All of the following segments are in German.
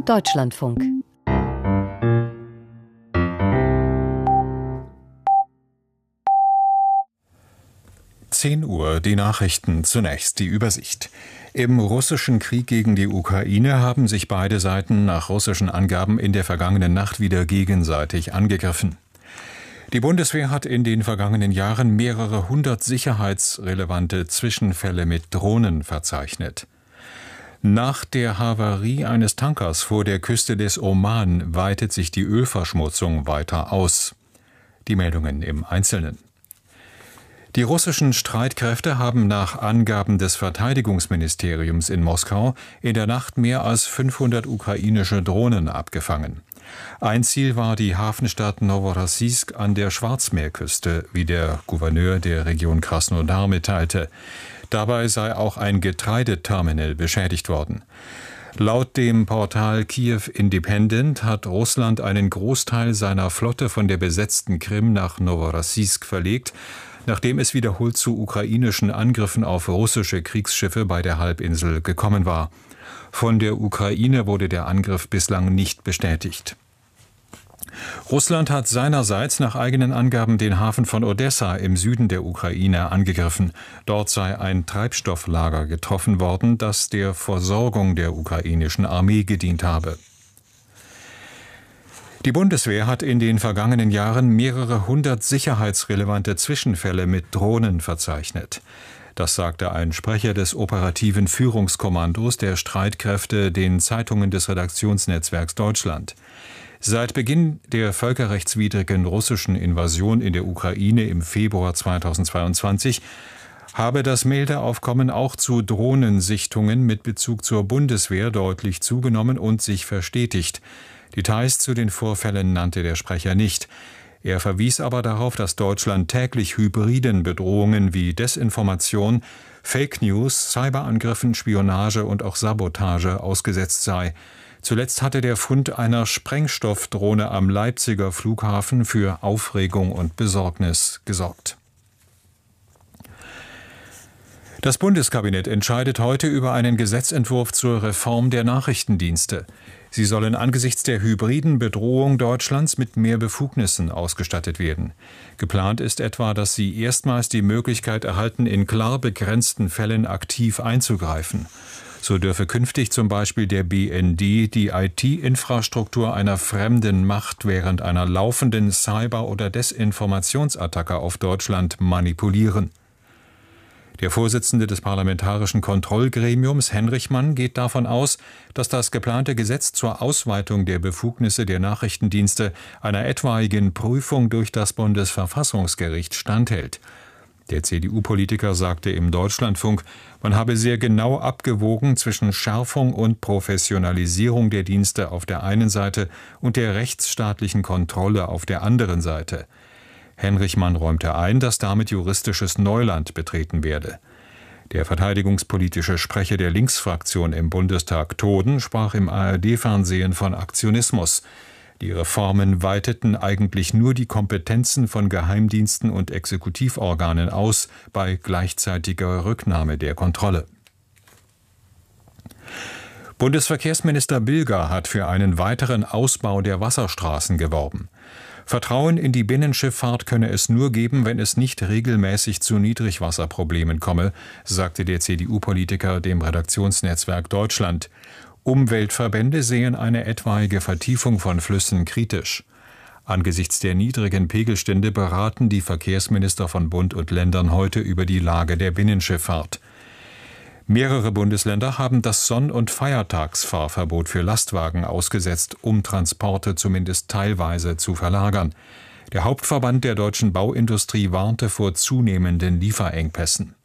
Deutschlandfunk. Uhr, die Nachrichten, zunächst die Übersicht. Im russischen Krieg gegen die Ukraine haben sich beide Seiten nach russischen Angaben in der vergangenen Nacht wieder gegenseitig angegriffen. Die Bundeswehr hat in den vergangenen Jahren mehrere hundert sicherheitsrelevante Zwischenfälle mit Drohnen verzeichnet. Nach der Havarie eines Tankers vor der Küste des Oman weitet sich die Ölverschmutzung weiter aus. Die Meldungen im Einzelnen. Die russischen Streitkräfte haben nach Angaben des Verteidigungsministeriums in Moskau in der Nacht mehr als 500 ukrainische Drohnen abgefangen. Ein Ziel war die Hafenstadt Noworossijsk an der Schwarzmeerküste, wie der Gouverneur der Region Krasnodar mitteilte. Dabei sei auch ein Getreideterminal beschädigt worden. Laut dem Portal Kiew Independent hat Russland einen Großteil seiner Flotte von der besetzten Krim nach Noworossijsk verlegt, nachdem es wiederholt zu ukrainischen Angriffen auf russische Kriegsschiffe bei der Halbinsel gekommen war. Von der Ukraine wurde der Angriff bislang nicht bestätigt. Russland hat seinerseits nach eigenen Angaben den Hafen von Odessa im Süden der Ukraine angegriffen. Dort sei ein Treibstofflager getroffen worden, das der Versorgung der ukrainischen Armee gedient habe. Die Bundeswehr hat in den vergangenen Jahren mehrere hundert sicherheitsrelevante Zwischenfälle mit Drohnen verzeichnet. Das sagte ein Sprecher des operativen Führungskommandos der Streitkräfte den Zeitungen des Redaktionsnetzwerks Deutschland. Seit Beginn der völkerrechtswidrigen russischen Invasion in der Ukraine im Februar 2022 habe das Meldeaufkommen auch zu Drohnensichtungen mit Bezug zur Bundeswehr deutlich zugenommen und sich verstetigt. Details zu den Vorfällen nannte der Sprecher nicht. Er verwies aber darauf, dass Deutschland täglich hybriden Bedrohungen wie Desinformation, Fake News, Cyberangriffen, Spionage und auch Sabotage ausgesetzt sei. Zuletzt hatte der Fund einer Sprengstoffdrohne am Leipziger Flughafen für Aufregung und Besorgnis gesorgt. Das Bundeskabinett entscheidet heute über einen Gesetzentwurf zur Reform der Nachrichtendienste. Sie sollen angesichts der hybriden Bedrohung Deutschlands mit mehr Befugnissen ausgestattet werden. Geplant ist etwa, dass sie erstmals die Möglichkeit erhalten, in klar begrenzten Fällen aktiv einzugreifen. So dürfe künftig zum Beispiel der BND die IT-Infrastruktur einer fremden Macht während einer laufenden Cyber- oder Desinformationsattacke auf Deutschland manipulieren. Der Vorsitzende des Parlamentarischen Kontrollgremiums, Henrichmann, geht davon aus, dass das geplante Gesetz zur Ausweitung der Befugnisse der Nachrichtendienste einer etwaigen Prüfung durch das Bundesverfassungsgericht standhält. Der CDU-Politiker sagte im Deutschlandfunk, man habe sehr genau abgewogen zwischen Schärfung und Professionalisierung der Dienste auf der einen Seite und der rechtsstaatlichen Kontrolle auf der anderen Seite. Henrichmann räumte ein, dass damit juristisches Neuland betreten werde. Der verteidigungspolitische Sprecher der Linksfraktion im Bundestag, Toden, sprach im ARD-Fernsehen von Aktionismus. Die Reformen weiteten eigentlich nur die Kompetenzen von Geheimdiensten und Exekutivorganen aus, bei gleichzeitiger Rücknahme der Kontrolle. Bundesverkehrsminister Bilger hat für einen weiteren Ausbau der Wasserstraßen geworben. Vertrauen in die Binnenschifffahrt könne es nur geben, wenn es nicht regelmäßig zu Niedrigwasserproblemen komme, sagte der CDU-Politiker dem Redaktionsnetzwerk Deutschland. Umweltverbände sehen eine etwaige Vertiefung von Flüssen kritisch. Angesichts der niedrigen Pegelstände beraten die Verkehrsminister von Bund und Ländern heute über die Lage der Binnenschifffahrt. Mehrere Bundesländer haben das Sonn- und Feiertagsfahrverbot für Lastwagen ausgesetzt, um Transporte zumindest teilweise zu verlagern. Der Hauptverband der deutschen Bauindustrie warnte vor zunehmenden Lieferengpässen.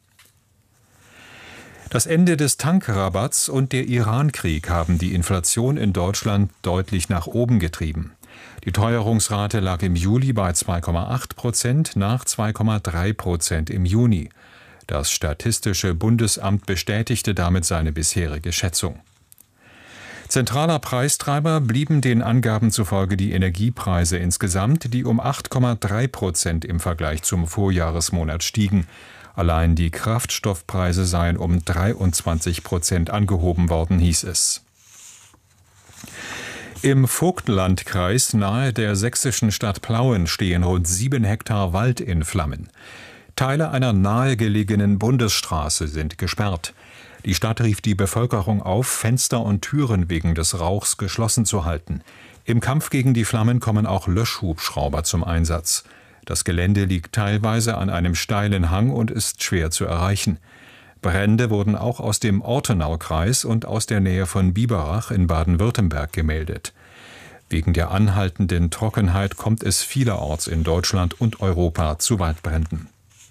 Das Ende des Tankrabatts und der Irankrieg haben die Inflation in Deutschland deutlich nach oben getrieben. Die Teuerungsrate lag im Juli bei 2,8%, nach 2,3% im Juni. Das Statistische Bundesamt bestätigte damit seine bisherige Schätzung. Zentraler Preistreiber blieben den Angaben zufolge die Energiepreise insgesamt, die um 8,3% im Vergleich zum Vorjahresmonat stiegen. Allein die Kraftstoffpreise seien um 23% angehoben worden, hieß es. Im Vogtlandkreis nahe der sächsischen Stadt Plauen stehen rund 7 Hektar Wald in Flammen. Teile einer nahegelegenen Bundesstraße sind gesperrt. Die Stadt rief die Bevölkerung auf, Fenster und Türen wegen des Rauchs geschlossen zu halten. Im Kampf gegen die Flammen kommen auch Löschhubschrauber zum Einsatz. Das Gelände liegt teilweise an einem steilen Hang und ist schwer zu erreichen. Brände wurden auch aus dem Ortenaukreis und aus der Nähe von Biberach in Baden-Württemberg gemeldet. Wegen der anhaltenden Trockenheit kommt es vielerorts in Deutschland und Europa zu Waldbränden.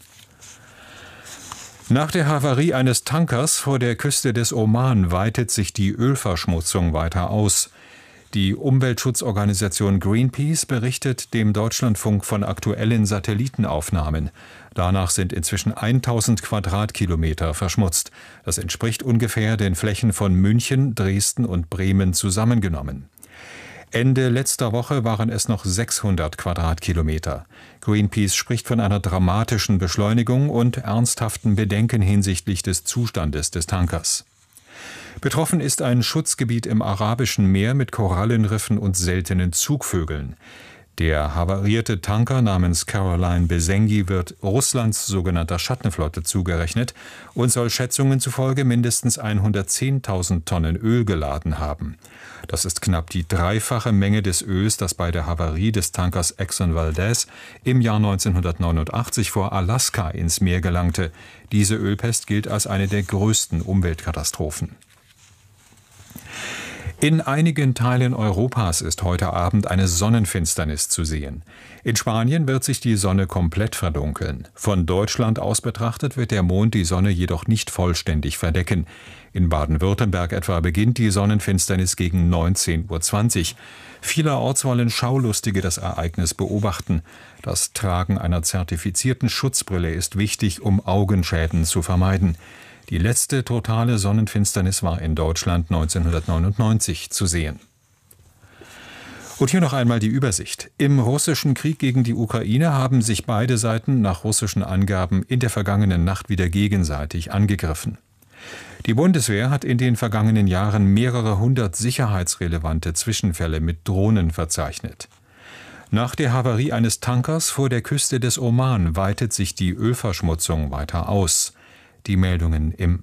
Nach der Havarie eines Tankers vor der Küste des Oman weitet sich die Ölverschmutzung weiter aus. Die Umweltschutzorganisation Greenpeace berichtet dem Deutschlandfunk von aktuellen Satellitenaufnahmen. Danach sind inzwischen 1000 Quadratkilometer verschmutzt. Das entspricht ungefähr den Flächen von München, Dresden und Bremen zusammengenommen. Ende letzter Woche waren es noch 600 Quadratkilometer. Greenpeace spricht von einer dramatischen Beschleunigung und ernsthaften Bedenken hinsichtlich des Zustandes des Tankers. Betroffen ist ein Schutzgebiet im Arabischen Meer mit Korallenriffen und seltenen Zugvögeln. Der havarierte Tanker namens Caroline Besengi wird Russlands sogenannter Schattenflotte zugerechnet und soll Schätzungen zufolge mindestens 110.000 Tonnen Öl geladen haben. Das ist knapp die dreifache Menge des Öls, das bei der Havarie des Tankers Exxon Valdez im Jahr 1989 vor Alaska ins Meer gelangte. Diese Ölpest gilt als eine der größten Umweltkatastrophen. In einigen Teilen Europas ist heute Abend eine Sonnenfinsternis zu sehen. In Spanien wird sich die Sonne komplett verdunkeln. Von Deutschland aus betrachtet wird der Mond die Sonne jedoch nicht vollständig verdecken. In Baden-Württemberg etwa beginnt die Sonnenfinsternis gegen 19:20 Uhr. Vielerorts wollen Schaulustige das Ereignis beobachten. Das Tragen einer zertifizierten Schutzbrille ist wichtig, um Augenschäden zu vermeiden. Die letzte totale Sonnenfinsternis war in Deutschland 1999 zu sehen. Und hier noch einmal die Übersicht. Im russischen Krieg gegen die Ukraine haben sich beide Seiten nach russischen Angaben in der vergangenen Nacht wieder gegenseitig angegriffen. Die Bundeswehr hat in den vergangenen Jahren mehrere hundert sicherheitsrelevante Zwischenfälle mit Drohnen verzeichnet. Nach der Havarie eines Tankers vor der Küste des Oman weitet sich die Ölverschmutzung weiter aus. Die Meldungen im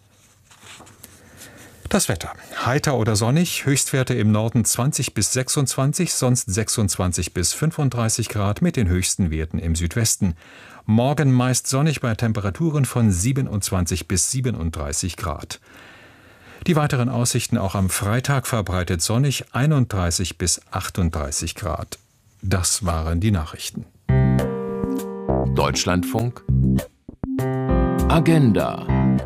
Das Wetter. Heiter oder sonnig, Höchstwerte im Norden 20 bis 26, sonst 26 bis 35 Grad mit den höchsten Werten im Südwesten. Morgen meist sonnig bei Temperaturen von 27 bis 37 Grad. Die weiteren Aussichten auch am Freitag verbreitet sonnig, 31 bis 38 Grad. Das waren die Nachrichten. Deutschlandfunk Agenda.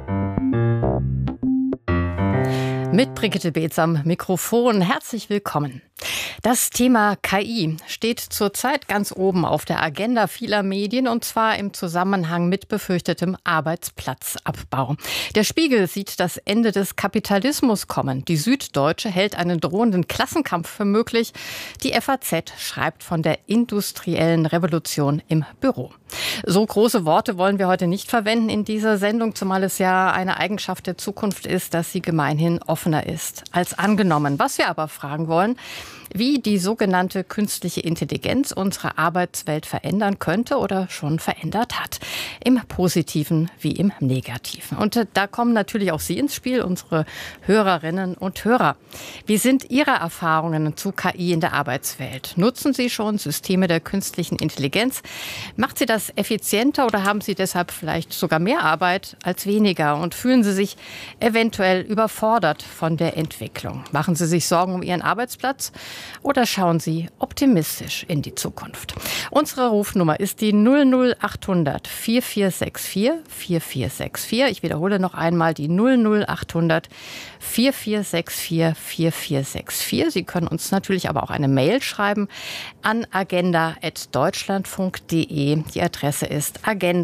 Mit Brigitte Beetz am Mikrofon. Herzlich willkommen. Das Thema KI steht zurzeit ganz oben auf der Agenda vieler Medien, und zwar im Zusammenhang mit befürchtetem Arbeitsplatzabbau. Der Spiegel sieht das Ende des Kapitalismus kommen. Die Süddeutsche hält einen drohenden Klassenkampf für möglich. Die FAZ schreibt von der industriellen Revolution im Büro. So große Worte wollen wir heute nicht verwenden in dieser Sendung, zumal es ja eine Eigenschaft der Zukunft ist, dass sie gemeinhin offener ist als angenommen. Was wir aber fragen wollen: Wie die sogenannte künstliche Intelligenz unsere Arbeitswelt verändern könnte oder schon verändert hat. Im Positiven wie im Negativen. Und da kommen natürlich auch Sie ins Spiel, unsere Hörerinnen und Hörer. Wie sind Ihre Erfahrungen zu KI in der Arbeitswelt? Nutzen Sie schon Systeme der künstlichen Intelligenz? Macht Sie das effizienter oder haben Sie deshalb vielleicht sogar mehr Arbeit als weniger? Und fühlen Sie sich eventuell überfordert von der Entwicklung? Machen Sie sich Sorgen um Ihren Arbeitsplatz? Oder schauen Sie optimistisch in die Zukunft? Unsere Rufnummer ist die 00800 4464 4464. Ich wiederhole noch einmal die 00800 4464 4464. Sie können uns natürlich aber auch eine Mail schreiben an agenda@deutschlandfunk.de. Die Adresse ist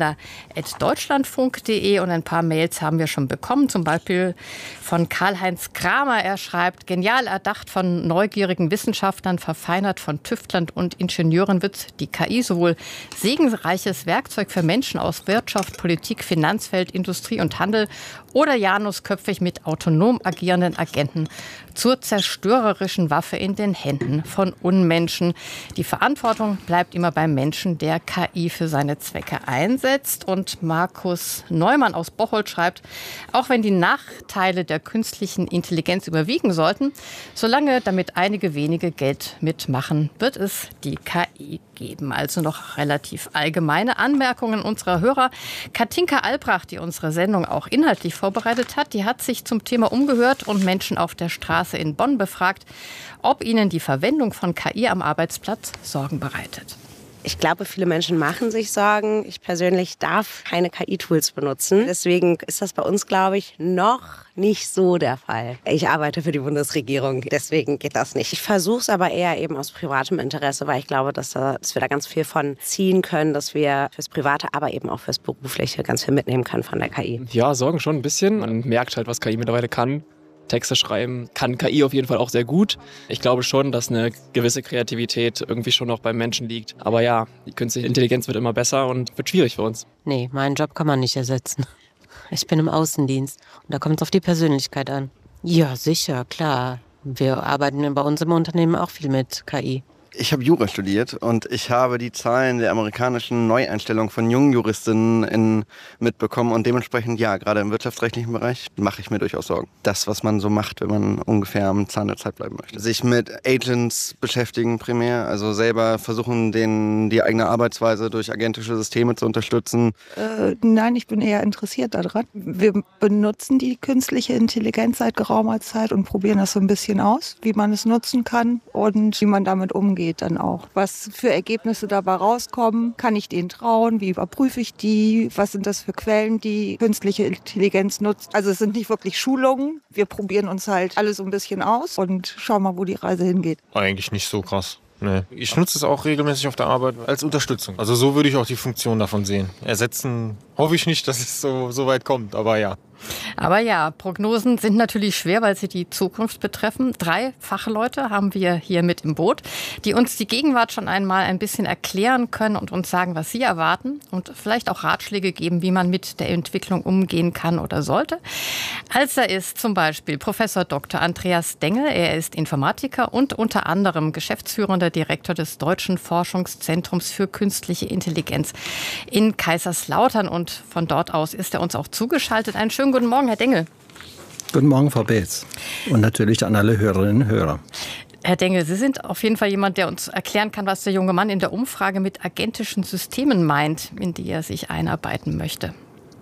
agenda@deutschlandfunk.de und ein paar Mails haben wir schon bekommen, zum Beispiel von Karl-Heinz Kramer. Er schreibt, genial erdacht von neugierigen Wissenschaftlern, verfeinert von Tüftlern und Ingenieuren wird die KI sowohl segensreiches Werkzeug für Menschen aus Wirtschaft, Politik, Finanzwelt, Industrie und Handel oder janusköpfig mit autonom agierenden Agenten zur zerstörerischen Waffe in den Händen von Unmenschen. Die Verantwortung bleibt immer beim Menschen, der KI für seine Zwecke einsetzt. Und Markus Neumann aus Bocholt schreibt, auch wenn die Nachteile der künstlichen Intelligenz überwiegen sollten, solange damit einige wenige Geld mitmachen, wird es die KI geben. Also noch relativ allgemeine Anmerkungen unserer Hörer. Katinka Albrecht, die unsere Sendung auch inhaltlich vorbereitet hat, die hat sich zum Thema umgehört und Menschen auf der Straße in Bonn befragt, ob ihnen die Verwendung von KI am Arbeitsplatz Sorgen bereitet. Ich glaube, viele Menschen machen sich Sorgen. Ich persönlich darf keine KI-Tools benutzen. Deswegen ist das bei uns, glaube ich, noch nicht so der Fall. Ich arbeite für die Bundesregierung, deswegen geht das nicht. Ich versuche es aber eher eben aus privatem Interesse, weil ich glaube, dass wir da ganz viel von ziehen können, dass wir fürs Private, aber eben auch fürs Berufliche ganz viel mitnehmen können von der KI. Ja, Sorgen schon ein bisschen. Man merkt halt, was KI mittlerweile kann. Texte schreiben kann KI auf jeden Fall auch sehr gut. Ich glaube schon, dass eine gewisse Kreativität irgendwie schon noch beim Menschen liegt. Aber ja, die künstliche Intelligenz wird immer besser und wird schwierig für uns. Nee, meinen Job kann man nicht ersetzen. Ich bin im Außendienst und da kommt es auf die Persönlichkeit an. Ja, sicher, klar. Wir arbeiten bei uns im Unternehmen auch viel mit KI. Ich habe Jura studiert und ich habe die Zahlen der amerikanischen Neueinstellung von jungen Juristinnen mitbekommen und dementsprechend, ja, gerade im wirtschaftsrechtlichen Bereich mache ich mir durchaus Sorgen. Das, was man so macht, wenn man ungefähr am Zahn der Zeit bleiben möchte. Sich mit Agents beschäftigen primär, also selber versuchen, die eigene Arbeitsweise durch agentische Systeme zu unterstützen. Nein, ich bin eher interessiert daran. Wir benutzen die künstliche Intelligenz seit geraumer Zeit und probieren das so ein bisschen aus, wie man es nutzen kann und wie man damit umgeht dann auch. Was für Ergebnisse dabei rauskommen, kann ich denen trauen, wie überprüfe ich die, was sind das für Quellen, die künstliche Intelligenz nutzt. Also es sind nicht wirklich Schulungen, wir probieren uns halt alles so ein bisschen aus und schauen mal, wo die Reise hingeht. Eigentlich nicht so krass. Nee. Ich nutze es auch regelmäßig auf der Arbeit als Unterstützung. Also so würde ich auch die Funktion davon sehen. Ersetzen hoffe ich nicht, dass es so weit kommt, aber ja. Aber ja, Prognosen sind natürlich schwer, weil sie die Zukunft betreffen. 3 Fachleute haben wir hier mit im Boot, die uns die Gegenwart schon einmal ein bisschen erklären können und uns sagen, was sie erwarten und vielleicht auch Ratschläge geben, wie man mit der Entwicklung umgehen kann oder sollte. Also ist zum Beispiel Professor Dr. Andreas Dengel. Er ist Informatiker und unter anderem geschäftsführender Direktor des Deutschen Forschungszentrums für künstliche Intelligenz in Kaiserslautern. Und von dort aus ist er uns auch zugeschaltet. Einen schönen guten Morgen, Herr Dengel. Guten Morgen, Frau Beetz. Und natürlich an alle Hörerinnen und Hörer. Herr Dengel, Sie sind auf jeden Fall jemand, der uns erklären kann, was der junge Mann in der Umfrage mit agentischen Systemen meint, in die er sich einarbeiten möchte.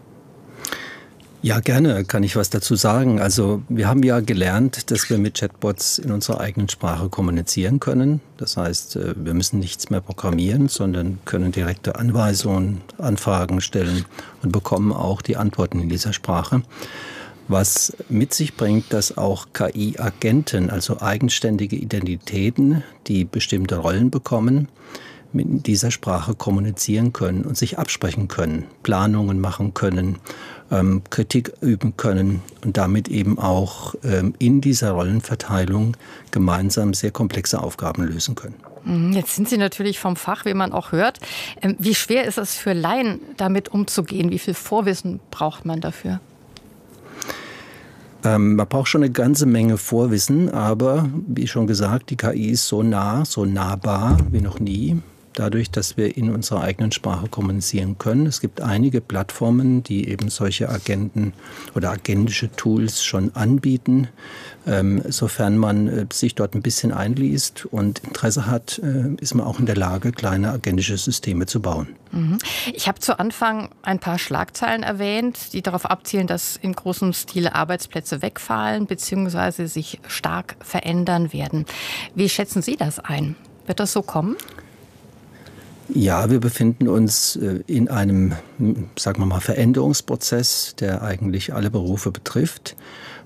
Ja, gerne kann ich was dazu sagen. Also wir haben ja gelernt, dass wir mit Chatbots in unserer eigenen Sprache kommunizieren können. Das heißt, wir müssen nichts mehr programmieren, sondern können direkte Anweisungen, Anfragen stellen und bekommen auch die Antworten in dieser Sprache. Was mit sich bringt, dass auch KI-Agenten, also eigenständige Identitäten, die bestimmte Rollen bekommen, mit dieser Sprache kommunizieren können und sich absprechen können, Planungen machen können, Kritik üben können und damit eben auch in dieser Rollenverteilung gemeinsam sehr komplexe Aufgaben lösen können. Jetzt sind Sie natürlich vom Fach, wie man auch hört. Wie schwer ist es für Laien, damit umzugehen? Wie viel Vorwissen braucht man dafür? Man braucht schon eine ganze Menge Vorwissen, aber wie schon gesagt, die KI ist so nah, so nahbar wie noch nie. Dadurch, dass wir in unserer eigenen Sprache kommunizieren können. Es gibt einige Plattformen, die eben solche Agenten oder agentische Tools schon anbieten. Sofern man sich dort ein bisschen einliest und Interesse hat, ist man auch in der Lage, kleine agentische Systeme zu bauen. Ich habe zu Anfang ein paar Schlagzeilen erwähnt, die darauf abzielen, dass in großem Stile Arbeitsplätze wegfallen bzw. sich stark verändern werden. Wie schätzen Sie das ein? Wird das so kommen? Ja, wir befinden uns in einem, sagen wir mal, Veränderungsprozess, der eigentlich alle Berufe betrifft.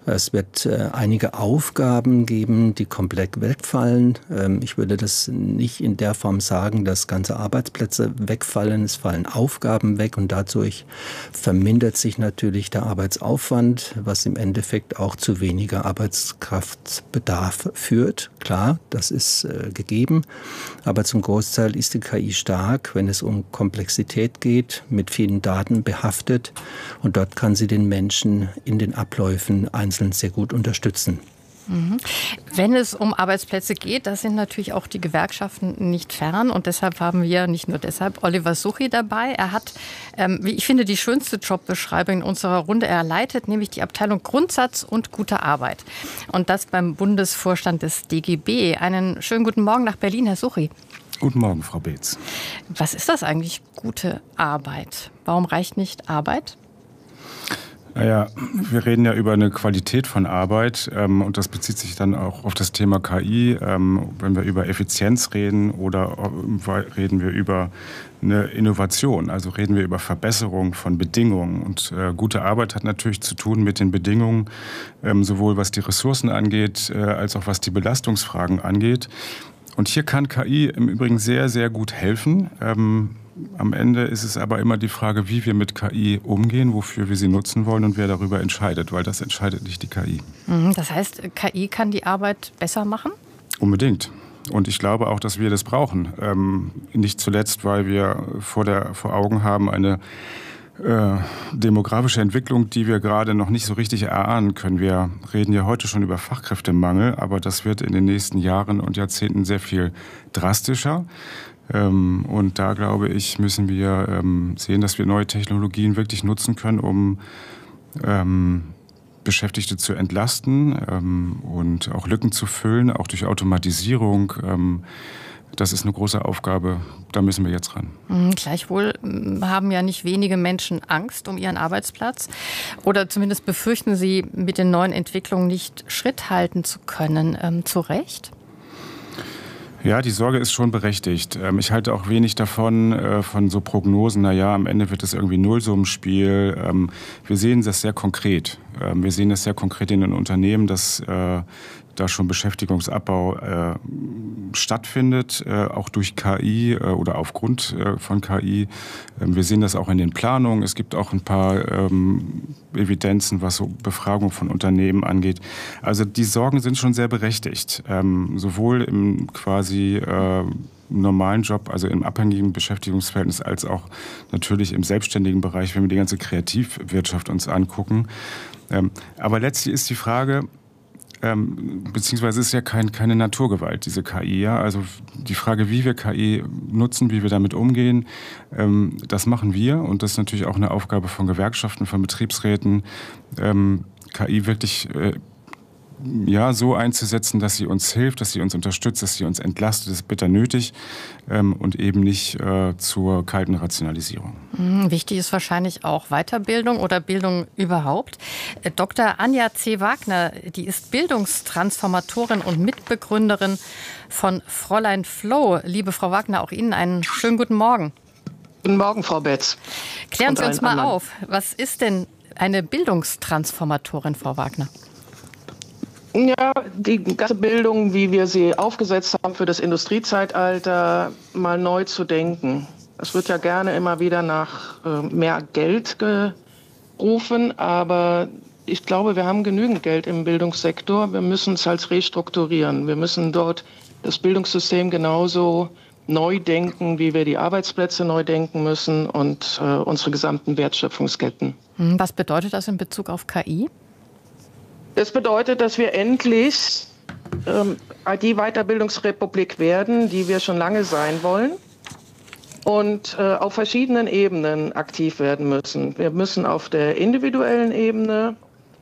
Es wird einige Aufgaben geben, die komplett wegfallen. Ich würde das nicht in der Form sagen, dass ganze Arbeitsplätze wegfallen. Es fallen Aufgaben weg und dadurch vermindert sich natürlich der Arbeitsaufwand, was im Endeffekt auch zu weniger Arbeitskraftbedarf führt. Klar, das ist gegeben, aber zum Großteil ist die KI stark, wenn es um Komplexität geht, mit vielen Daten behaftet, und dort kann sie den Menschen in den Abläufen einzeln sehr gut unterstützen. Wenn es um Arbeitsplätze geht, da sind natürlich auch die Gewerkschaften nicht fern, und deshalb haben wir, nicht nur deshalb, Oliver Suchy dabei. Er hat, wie ich finde, die schönste Jobbeschreibung in unserer Runde. Er leitet nämlich die Abteilung Grundsatz und gute Arbeit, und das beim Bundesvorstand des DGB. Einen schönen guten Morgen nach Berlin, Herr Suchy. Guten Morgen, Frau Beetz. Was ist das eigentlich, gute Arbeit? Warum reicht nicht Arbeit? Naja, wir reden ja über eine Qualität von Arbeit, und das bezieht sich dann auch auf das Thema KI. Wenn wir über Effizienz reden oder reden wir über eine Innovation, also reden wir über Verbesserung von Bedingungen. Und gute Arbeit hat natürlich zu tun mit den Bedingungen, sowohl was die Ressourcen angeht, als auch was die Belastungsfragen angeht. Und hier kann KI im Übrigen sehr, sehr gut helfen. Am Ende ist es aber immer die Frage, wie wir mit KI umgehen, wofür wir sie nutzen wollen und wer darüber entscheidet, weil das entscheidet nicht die KI. Das heißt, KI kann die Arbeit besser machen? Unbedingt. Und ich glaube auch, dass wir das brauchen. Nicht zuletzt, weil wir vor Augen haben eine demografische Entwicklung, die wir gerade noch nicht so richtig erahnen können. Wir reden ja heute schon über Fachkräftemangel, aber das wird in den nächsten Jahren und Jahrzehnten sehr viel drastischer. Und da, glaube ich, müssen wir sehen, dass wir neue Technologien wirklich nutzen können, um Beschäftigte zu entlasten und auch Lücken zu füllen, auch durch Automatisierung. Das ist eine große Aufgabe, da müssen wir jetzt ran. Gleichwohl haben ja nicht wenige Menschen Angst um ihren Arbeitsplatz, oder zumindest befürchten sie, mit den neuen Entwicklungen nicht Schritt halten zu können. Zu Recht? Ja, die Sorge ist schon berechtigt. Ich halte auch wenig davon, von so Prognosen, am Ende wird es irgendwie Nullsummenspiel. Wir sehen das sehr konkret. Wir sehen das sehr konkret in den Unternehmen, dass da schon Beschäftigungsabbau stattfindet, auch durch KI oder aufgrund von KI. Wir sehen das auch in den Planungen. Es gibt auch ein paar Evidenzen, was so Befragung von Unternehmen angeht. Also die Sorgen sind schon sehr berechtigt, sowohl im quasi normalen Job, also im abhängigen Beschäftigungsverhältnis, als auch natürlich im selbstständigen Bereich, wenn wir die ganze Kreativwirtschaft uns angucken. Aber letztlich ist die Frage, beziehungsweise ist ja keine Naturgewalt, diese KI. Ja? Also die Frage, wie wir KI nutzen, wie wir damit umgehen, das machen wir. Und das ist natürlich auch eine Aufgabe von Gewerkschaften, von Betriebsräten, KI wirklich so einzusetzen, dass sie uns hilft, dass sie uns unterstützt, dass sie uns entlastet. Das ist bitter nötig, und eben nicht zur kalten Rationalisierung. Wichtig ist wahrscheinlich auch Weiterbildung oder Bildung überhaupt. Dr. Anja C. Wagner, die ist Bildungstransformatorin und Mitbegründerin von Fräulein Flow. Liebe Frau Wagner, auch Ihnen einen schönen guten Morgen. Guten Morgen, Frau Betz. Klären Sie uns mal auf, was ist denn eine Bildungstransformatorin, Frau Wagner? Ja, die ganze Bildung, wie wir sie aufgesetzt haben für das Industriezeitalter, mal neu zu denken. Es wird ja gerne immer wieder nach mehr Geld gerufen, aber ich glaube, wir haben genügend Geld im Bildungssektor. Wir müssen es halt restrukturieren. Wir müssen dort das Bildungssystem genauso neu denken, wie wir die Arbeitsplätze neu denken müssen und unsere gesamten Wertschöpfungsketten. Was bedeutet das in Bezug auf KI? Das bedeutet, dass wir endlich die Weiterbildungsrepublik werden, die wir schon lange sein wollen, und auf verschiedenen Ebenen aktiv werden müssen. Wir müssen auf der individuellen Ebene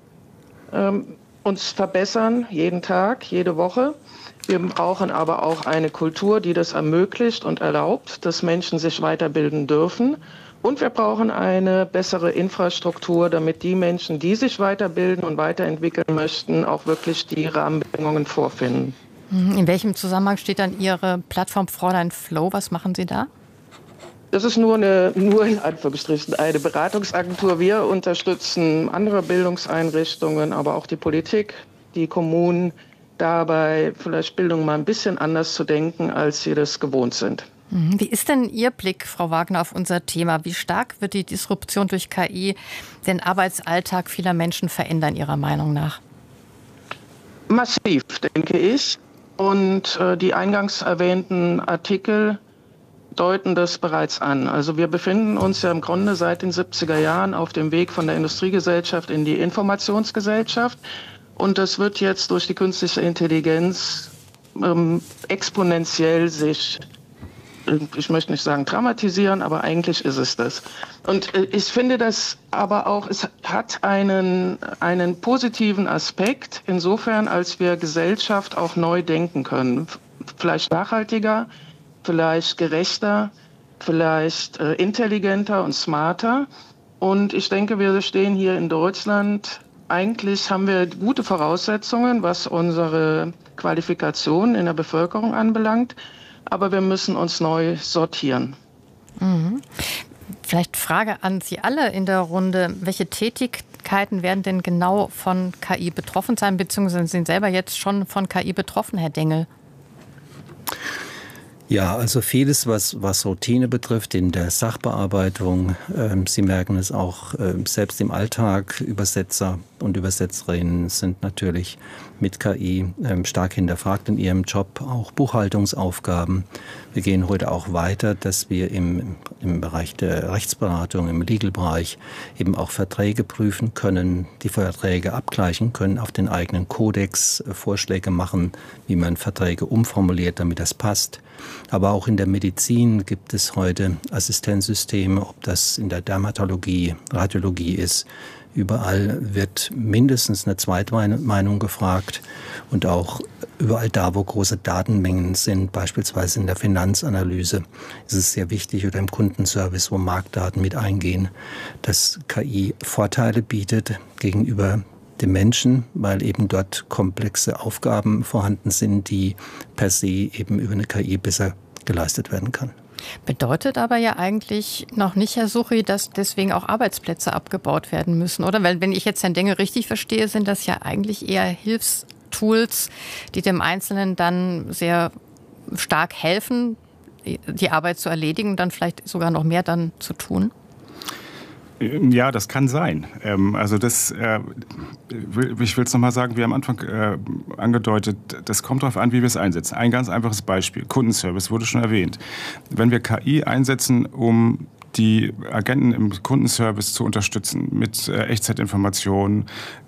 uns verbessern, jeden Tag, jede Woche. Wir brauchen aber auch eine Kultur, die das ermöglicht und erlaubt, dass Menschen sich weiterbilden dürfen. Und wir brauchen eine bessere Infrastruktur, damit die Menschen, die sich weiterbilden und weiterentwickeln möchten, auch wirklich die Rahmenbedingungen vorfinden. In welchem Zusammenhang steht dann Ihre Plattform Fräulein Flow? Was machen Sie da? Das ist nur in Anführungsstrichen eine Beratungsagentur. Wir unterstützen andere Bildungseinrichtungen, aber auch die Politik, die Kommunen, dabei vielleicht Bildung mal ein bisschen anders zu denken, als sie das gewohnt sind. Wie ist denn Ihr Blick, Frau Wagner, auf unser Thema? Wie stark wird die Disruption durch KI den Arbeitsalltag vieler Menschen verändern, Ihrer Meinung nach? Massiv, denke ich. Und die eingangs erwähnten Artikel deuten das bereits an. Also wir befinden uns ja im Grunde seit den 70er Jahren auf dem Weg von der Industriegesellschaft in die Informationsgesellschaft. Und das wird jetzt durch die künstliche Intelligenz exponentiell sich, ich möchte nicht sagen dramatisieren, aber eigentlich ist es das. Und ich finde das aber auch, es hat einen positiven Aspekt, insofern, als wir Gesellschaft auch neu denken können. Vielleicht nachhaltiger, vielleicht gerechter, vielleicht intelligenter und smarter. Und ich denke, wir stehen hier in Deutschland, eigentlich haben wir gute Voraussetzungen, was unsere Qualifikation in der Bevölkerung anbelangt. Aber wir müssen uns neu sortieren. Mhm. Vielleicht Frage an Sie alle in der Runde. Welche Tätigkeiten werden denn genau von KI betroffen sein, beziehungsweise sind selber jetzt schon von KI betroffen, Herr Dengel? Ja, also vieles, was Routine betrifft in der Sachbearbeitung. Sie merken es auch selbst im Alltag. Übersetzer und Übersetzerinnen sind natürlich mit KI stark hinterfragt in ihrem Job. Auch Buchhaltungsaufgaben. Wir gehen heute auch weiter, dass wir im Bereich der Rechtsberatung, im Legal-Bereich eben auch Verträge prüfen können, die Verträge abgleichen können, auf den eigenen Kodex Vorschläge machen, wie man Verträge umformuliert, damit das passt. Aber auch in der Medizin gibt es heute Assistenzsysteme, ob das in der Dermatologie, Radiologie ist. Überall wird mindestens eine Zweitmeinung gefragt und auch überall da, wo große Datenmengen sind, beispielsweise in der Finanzanalyse, ist es sehr wichtig oder im Kundenservice, wo Marktdaten mit eingehen, dass KI Vorteile bietet gegenüber dem Menschen, weil eben dort komplexe Aufgaben vorhanden sind, die per se eben über eine KI besser geleistet werden kann. Bedeutet aber ja eigentlich noch nicht, Herr Suchy, dass deswegen auch Arbeitsplätze abgebaut werden müssen, oder? Weil wenn ich jetzt Herrn Dengel richtig verstehe, sind das ja eigentlich eher Hilfstools, die dem Einzelnen dann sehr stark helfen, die Arbeit zu erledigen und dann vielleicht sogar noch mehr dann zu tun. Ja, das kann sein. Also ich will es nochmal sagen, wie am Anfang angedeutet, das kommt darauf an, wie wir es einsetzen. Ein ganz einfaches Beispiel, Kundenservice wurde schon erwähnt. Wenn wir KI einsetzen, um die Agenten im Kundenservice zu unterstützen mit Echtzeitinformationen,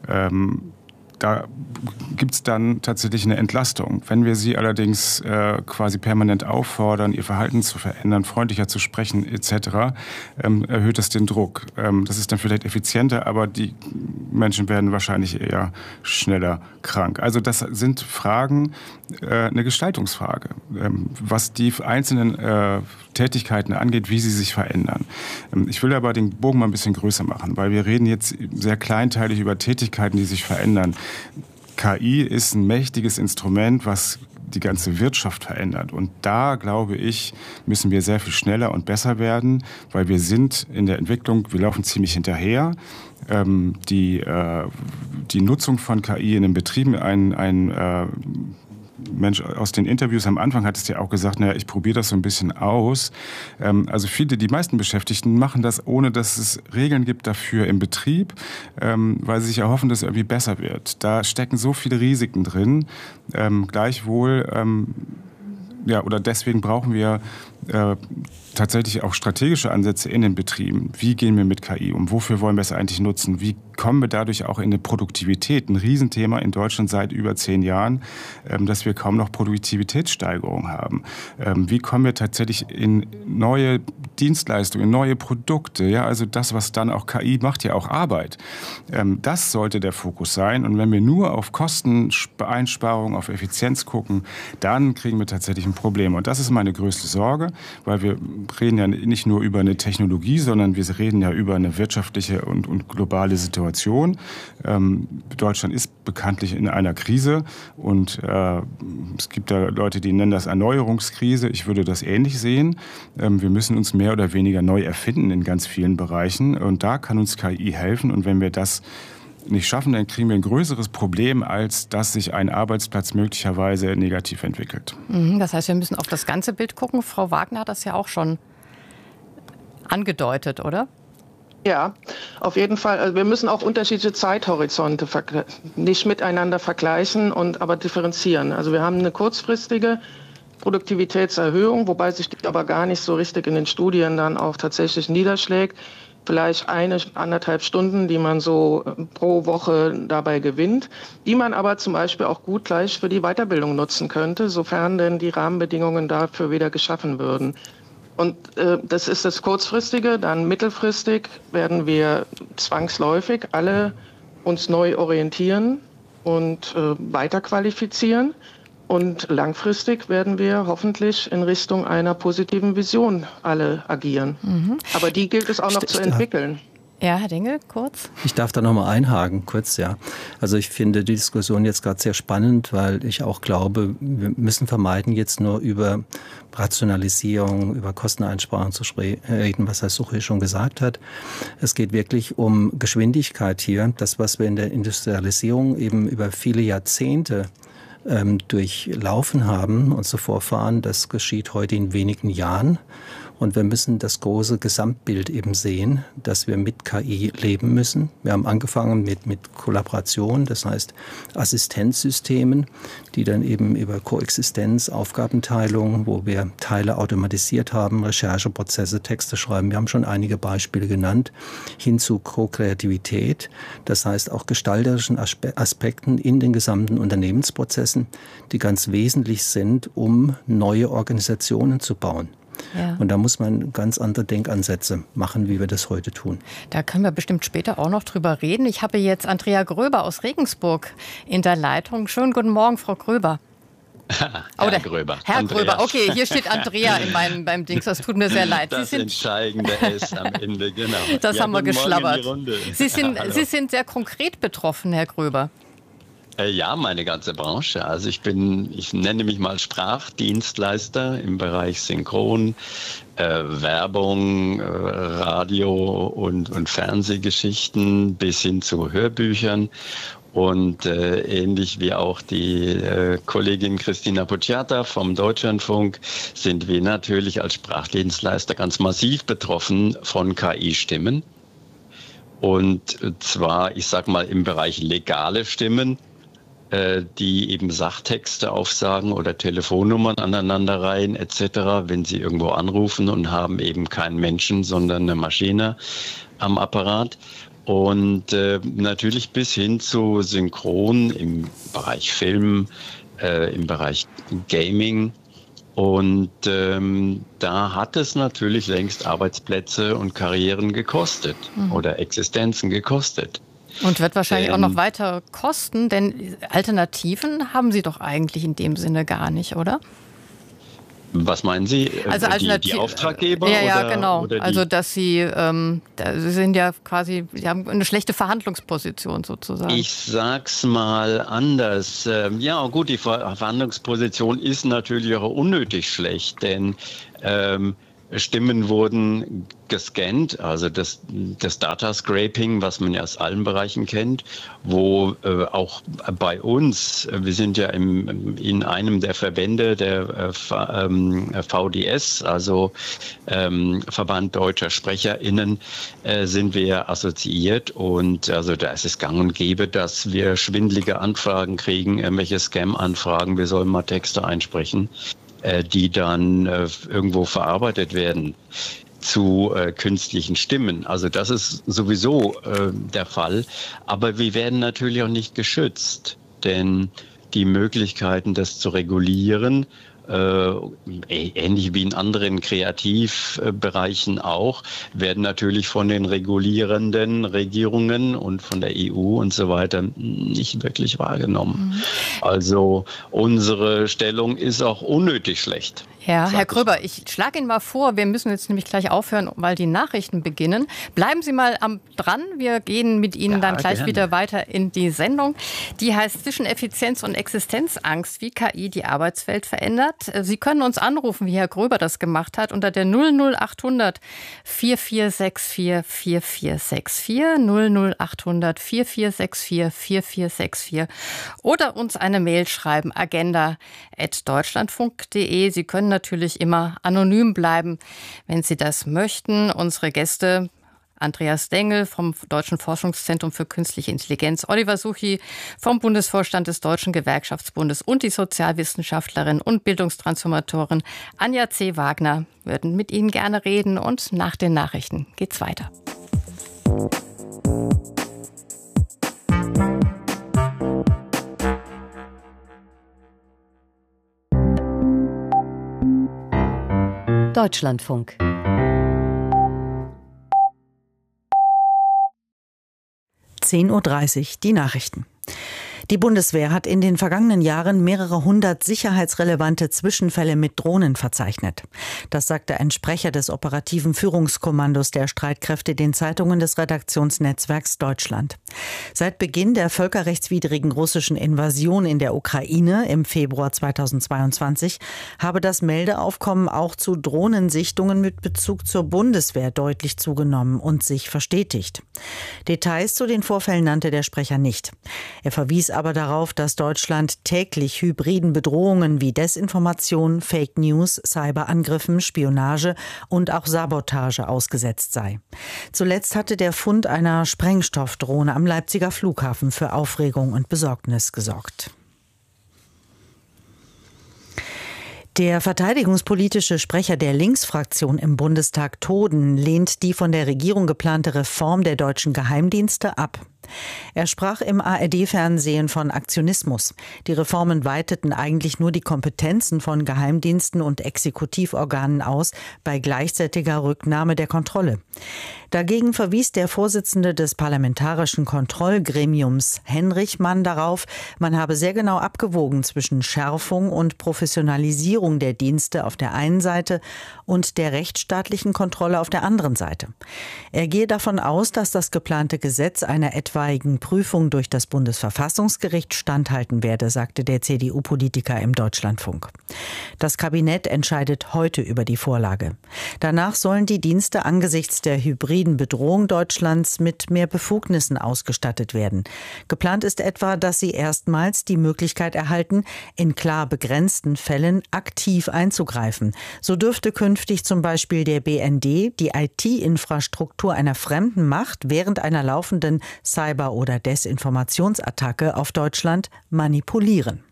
da gibt es dann tatsächlich eine Entlastung. Wenn wir sie allerdings quasi permanent auffordern, ihr Verhalten zu verändern, freundlicher zu sprechen etc., erhöht das den Druck. Das ist dann vielleicht effizienter, aber die Menschen werden wahrscheinlich eher schneller krank. Also das sind Fragen, eine Gestaltungsfrage, was die einzelnen Tätigkeiten angeht, wie sie sich verändern. Ich will aber den Bogen mal ein bisschen größer machen, weil wir reden jetzt sehr kleinteilig über Tätigkeiten, die sich verändern. KI ist ein mächtiges Instrument, was die ganze Wirtschaft verändert. Und da, glaube ich, müssen wir sehr viel schneller und besser werden, weil wir sind in der Entwicklung, wir laufen ziemlich hinterher. Die Nutzung von KI in den Betrieben, ein Mensch aus den Interviews am Anfang hat es ja auch gesagt, naja, ich probiere das so ein bisschen aus. Also die meisten Beschäftigten machen das, ohne dass es Regeln gibt dafür im Betrieb, weil sie sich erhoffen, dass es irgendwie besser wird. Da stecken so viele Risiken drin. Gleichwohl, oder deswegen brauchen wir tatsächlich auch strategische Ansätze in den Betrieben. Wie gehen wir mit KI um? Wofür wollen wir es eigentlich nutzen? Wie kommen wir dadurch auch in eine Produktivität? Ein Riesenthema in Deutschland seit über 10 Jahren, dass wir kaum noch Produktivitätssteigerung haben. Wie kommen wir tatsächlich in neue Dienstleistungen, in neue Produkte? Ja, also das, was dann auch KI macht, ja auch Arbeit. Das sollte der Fokus sein. Und wenn wir nur auf Kosteneinsparung, auf Effizienz gucken, dann kriegen wir tatsächlich ein Problem. Und das ist meine größte Sorge. weil wir reden ja nicht nur über eine Technologie, sondern wir reden ja über eine wirtschaftliche und globale Situation. Deutschland ist bekanntlich in einer Krise und es gibt da Leute, die nennen das Erneuerungskrise. Ich würde das ähnlich sehen. Wir müssen uns mehr oder weniger neu erfinden in ganz vielen Bereichen und da kann uns KI helfen und wenn wir das nicht schaffen, dann kriegen wir ein größeres Problem, als dass sich ein Arbeitsplatz möglicherweise negativ entwickelt. Das heißt, wir müssen auf das ganze Bild gucken. Frau Wagner hat das ja auch schon angedeutet, oder? Ja, auf jeden Fall. Also wir müssen auch unterschiedliche Zeithorizonte nicht miteinander vergleichen, aber differenzieren. Also wir haben eine kurzfristige Produktivitätserhöhung, wobei sich die aber gar nicht so richtig in den Studien dann auch tatsächlich niederschlägt. Vielleicht 1,5 Stunden, die man so pro Woche dabei gewinnt, die man aber zum Beispiel auch gut gleich für die Weiterbildung nutzen könnte, sofern denn die Rahmenbedingungen dafür wieder geschaffen würden. Und das ist das Kurzfristige. Dann mittelfristig werden wir zwangsläufig alle uns neu orientieren und weiterqualifizieren. Und langfristig werden wir hoffentlich in Richtung einer positiven Vision alle agieren. Aber die gilt es auch noch zu entwickeln. Ja, Herr Dengel, kurz. Ich darf da noch mal einhaken, kurz, ja. Also ich finde die Diskussion jetzt gerade sehr spannend, weil ich auch glaube, wir müssen vermeiden, jetzt nur über Rationalisierung, über Kosteneinsparung zu reden, was Herr Suche schon gesagt hat. Es geht wirklich um Geschwindigkeit hier. Das, was wir in der Industrialisierung eben über viele Jahrzehnte durchlaufen haben und so vorfahren, das geschieht heute in wenigen Jahren. Und wir müssen das große Gesamtbild eben sehen, dass wir mit KI leben müssen. Wir haben angefangen mit Kollaboration, das heißt Assistenzsystemen, die dann eben über Koexistenz, Aufgabenteilung, wo wir Teile automatisiert haben, Rechercheprozesse, Texte schreiben. Wir haben schon einige Beispiele genannt, hin zu Co-Kreativität, das heißt auch gestalterischen Aspekten in den gesamten Unternehmensprozessen, die ganz wesentlich sind, um neue Organisationen zu bauen. Ja. Und da muss man ganz andere Denkansätze machen, wie wir das heute tun. Da können wir bestimmt später auch noch drüber reden. Ich habe jetzt Andrea Gröber aus Regensburg in der Leitung. Schönen guten Morgen, Frau Gröber. Herr Gröber. Herr Andreas. Gröber, okay, hier steht Andrea in beim Dings, das tut mir sehr leid. Das Entscheidende ist am Ende, genau. Das haben wir geschlabbert. Sie sind sehr konkret betroffen, Herr Gröber. Ja, meine ganze Branche. Also ich nenne mich mal Sprachdienstleister im Bereich Synchron, Werbung, Radio und Fernsehgeschichten bis hin zu Hörbüchern. Und ähnlich wie auch die Kollegin Christina Pucciata vom Deutschlandfunk sind wir natürlich als Sprachdienstleister ganz massiv betroffen von KI-Stimmen. Und zwar, ich sag mal, im Bereich legale Stimmen, die eben Sachtexte aufsagen oder Telefonnummern aneinanderreihen etc., wenn sie irgendwo anrufen und haben eben keinen Menschen, sondern eine Maschine am Apparat. Und natürlich bis hin zu Synchron im Bereich Film, im Bereich Gaming. Und da hat es natürlich längst Arbeitsplätze und Karrieren gekostet oder Existenzen gekostet. Und wird wahrscheinlich auch noch weiter kosten, denn Alternativen haben Sie doch eigentlich in dem Sinne gar nicht, oder? Was meinen Sie? Also die Auftraggeber? Ja, genau. Also dass Sie sind ja quasi, Sie haben eine schlechte Verhandlungsposition sozusagen. Ich sag's mal anders. Ja gut, die Verhandlungsposition ist natürlich auch unnötig schlecht, denn Stimmen wurden gescannt, also das Data Scraping, was man ja aus allen Bereichen kennt, wo auch bei uns, wir sind ja in einem der Verbände der VDS, also Verband Deutscher SprecherInnen, sind wir assoziiert und also da ist es gang und gäbe, dass wir schwindelige Anfragen kriegen, irgendwelche Scam-Anfragen, wir sollen mal Texte einsprechen, die dann irgendwo verarbeitet werden zu künstlichen Stimmen. Also das ist sowieso der Fall. Aber wir werden natürlich auch nicht geschützt, denn die Möglichkeiten, das zu regulieren, ähnlich wie in anderen Kreativbereichen auch, werden natürlich von den regulierenden Regierungen und von der EU und so weiter nicht wirklich wahrgenommen. Also unsere Stellung ist auch unnötig schlecht. Ja, Herr Gröber, ich schlage Ihnen mal vor, wir müssen jetzt nämlich gleich aufhören, weil die Nachrichten beginnen. Bleiben Sie mal dran, wir gehen mit Ihnen dann gleich wieder weiter in die Sendung. Die heißt Zwischen Effizienz und Existenzangst, wie KI die Arbeitswelt verändert. Sie können uns anrufen, wie Herr Gröber das gemacht hat, unter der 00800 4464 4464 00800 4464 4464 oder uns eine Mail schreiben, agenda@deutschlandfunk.de. Sie können natürlich immer anonym bleiben, wenn Sie das möchten. Unsere Gäste: Andreas Dengel vom Deutschen Forschungszentrum für Künstliche Intelligenz, Oliver Suchy vom Bundesvorstand des Deutschen Gewerkschaftsbundes und die Sozialwissenschaftlerin und Bildungstransformatorin Anja C. Wagner würden mit Ihnen gerne reden, und nach den Nachrichten geht's weiter. Deutschlandfunk. (10:30 Uhr) die Nachrichten. Die Bundeswehr hat in den vergangenen Jahren mehrere hundert sicherheitsrelevante Zwischenfälle mit Drohnen verzeichnet. Das sagte ein Sprecher des operativen Führungskommandos der Streitkräfte den Zeitungen des Redaktionsnetzwerks Deutschland. Seit Beginn der völkerrechtswidrigen russischen Invasion in der Ukraine im Februar 2022 habe das Meldeaufkommen auch zu Drohnensichtungen mit Bezug zur Bundeswehr deutlich zugenommen und sich verstetigt. Details zu den Vorfällen nannte der Sprecher nicht. Er verwies aber darauf, dass Deutschland täglich hybriden Bedrohungen wie Desinformation, Fake News, Cyberangriffen, Spionage und auch Sabotage ausgesetzt sei. Zuletzt hatte der Fund einer Sprengstoffdrohne am Leipziger Flughafen für Aufregung und Besorgnis gesorgt. Der verteidigungspolitische Sprecher der Linksfraktion im Bundestag, Toden, lehnt die von der Regierung geplante Reform der deutschen Geheimdienste ab. Er sprach im ARD-Fernsehen von Aktionismus. Die Reformen weiteten eigentlich nur die Kompetenzen von Geheimdiensten und Exekutivorganen aus, bei gleichzeitiger Rücknahme der Kontrolle. Dagegen verwies der Vorsitzende des Parlamentarischen Kontrollgremiums, Henrichmann, darauf, man habe sehr genau abgewogen zwischen Schärfung und Professionalisierung der Dienste auf der einen Seite und der rechtsstaatlichen Kontrolle auf der anderen Seite. Er gehe davon aus, dass das geplante Gesetz einer etwaigen Prüfung durch das Bundesverfassungsgericht standhalten werde, sagte der CDU-Politiker im Deutschlandfunk. Das Kabinett entscheidet heute über die Vorlage. Danach sollen die Dienste angesichts der hybriden Bedrohung Deutschlands mit mehr Befugnissen ausgestattet werden. Geplant ist etwa, dass sie erstmals die Möglichkeit erhalten, in klar begrenzten Fällen aktiv einzugreifen. So dürfte künftig zum Beispiel der BND die IT-Infrastruktur einer fremden Macht während einer laufenden Cyber- oder Desinformationsattacke auf Deutschland manipulieren.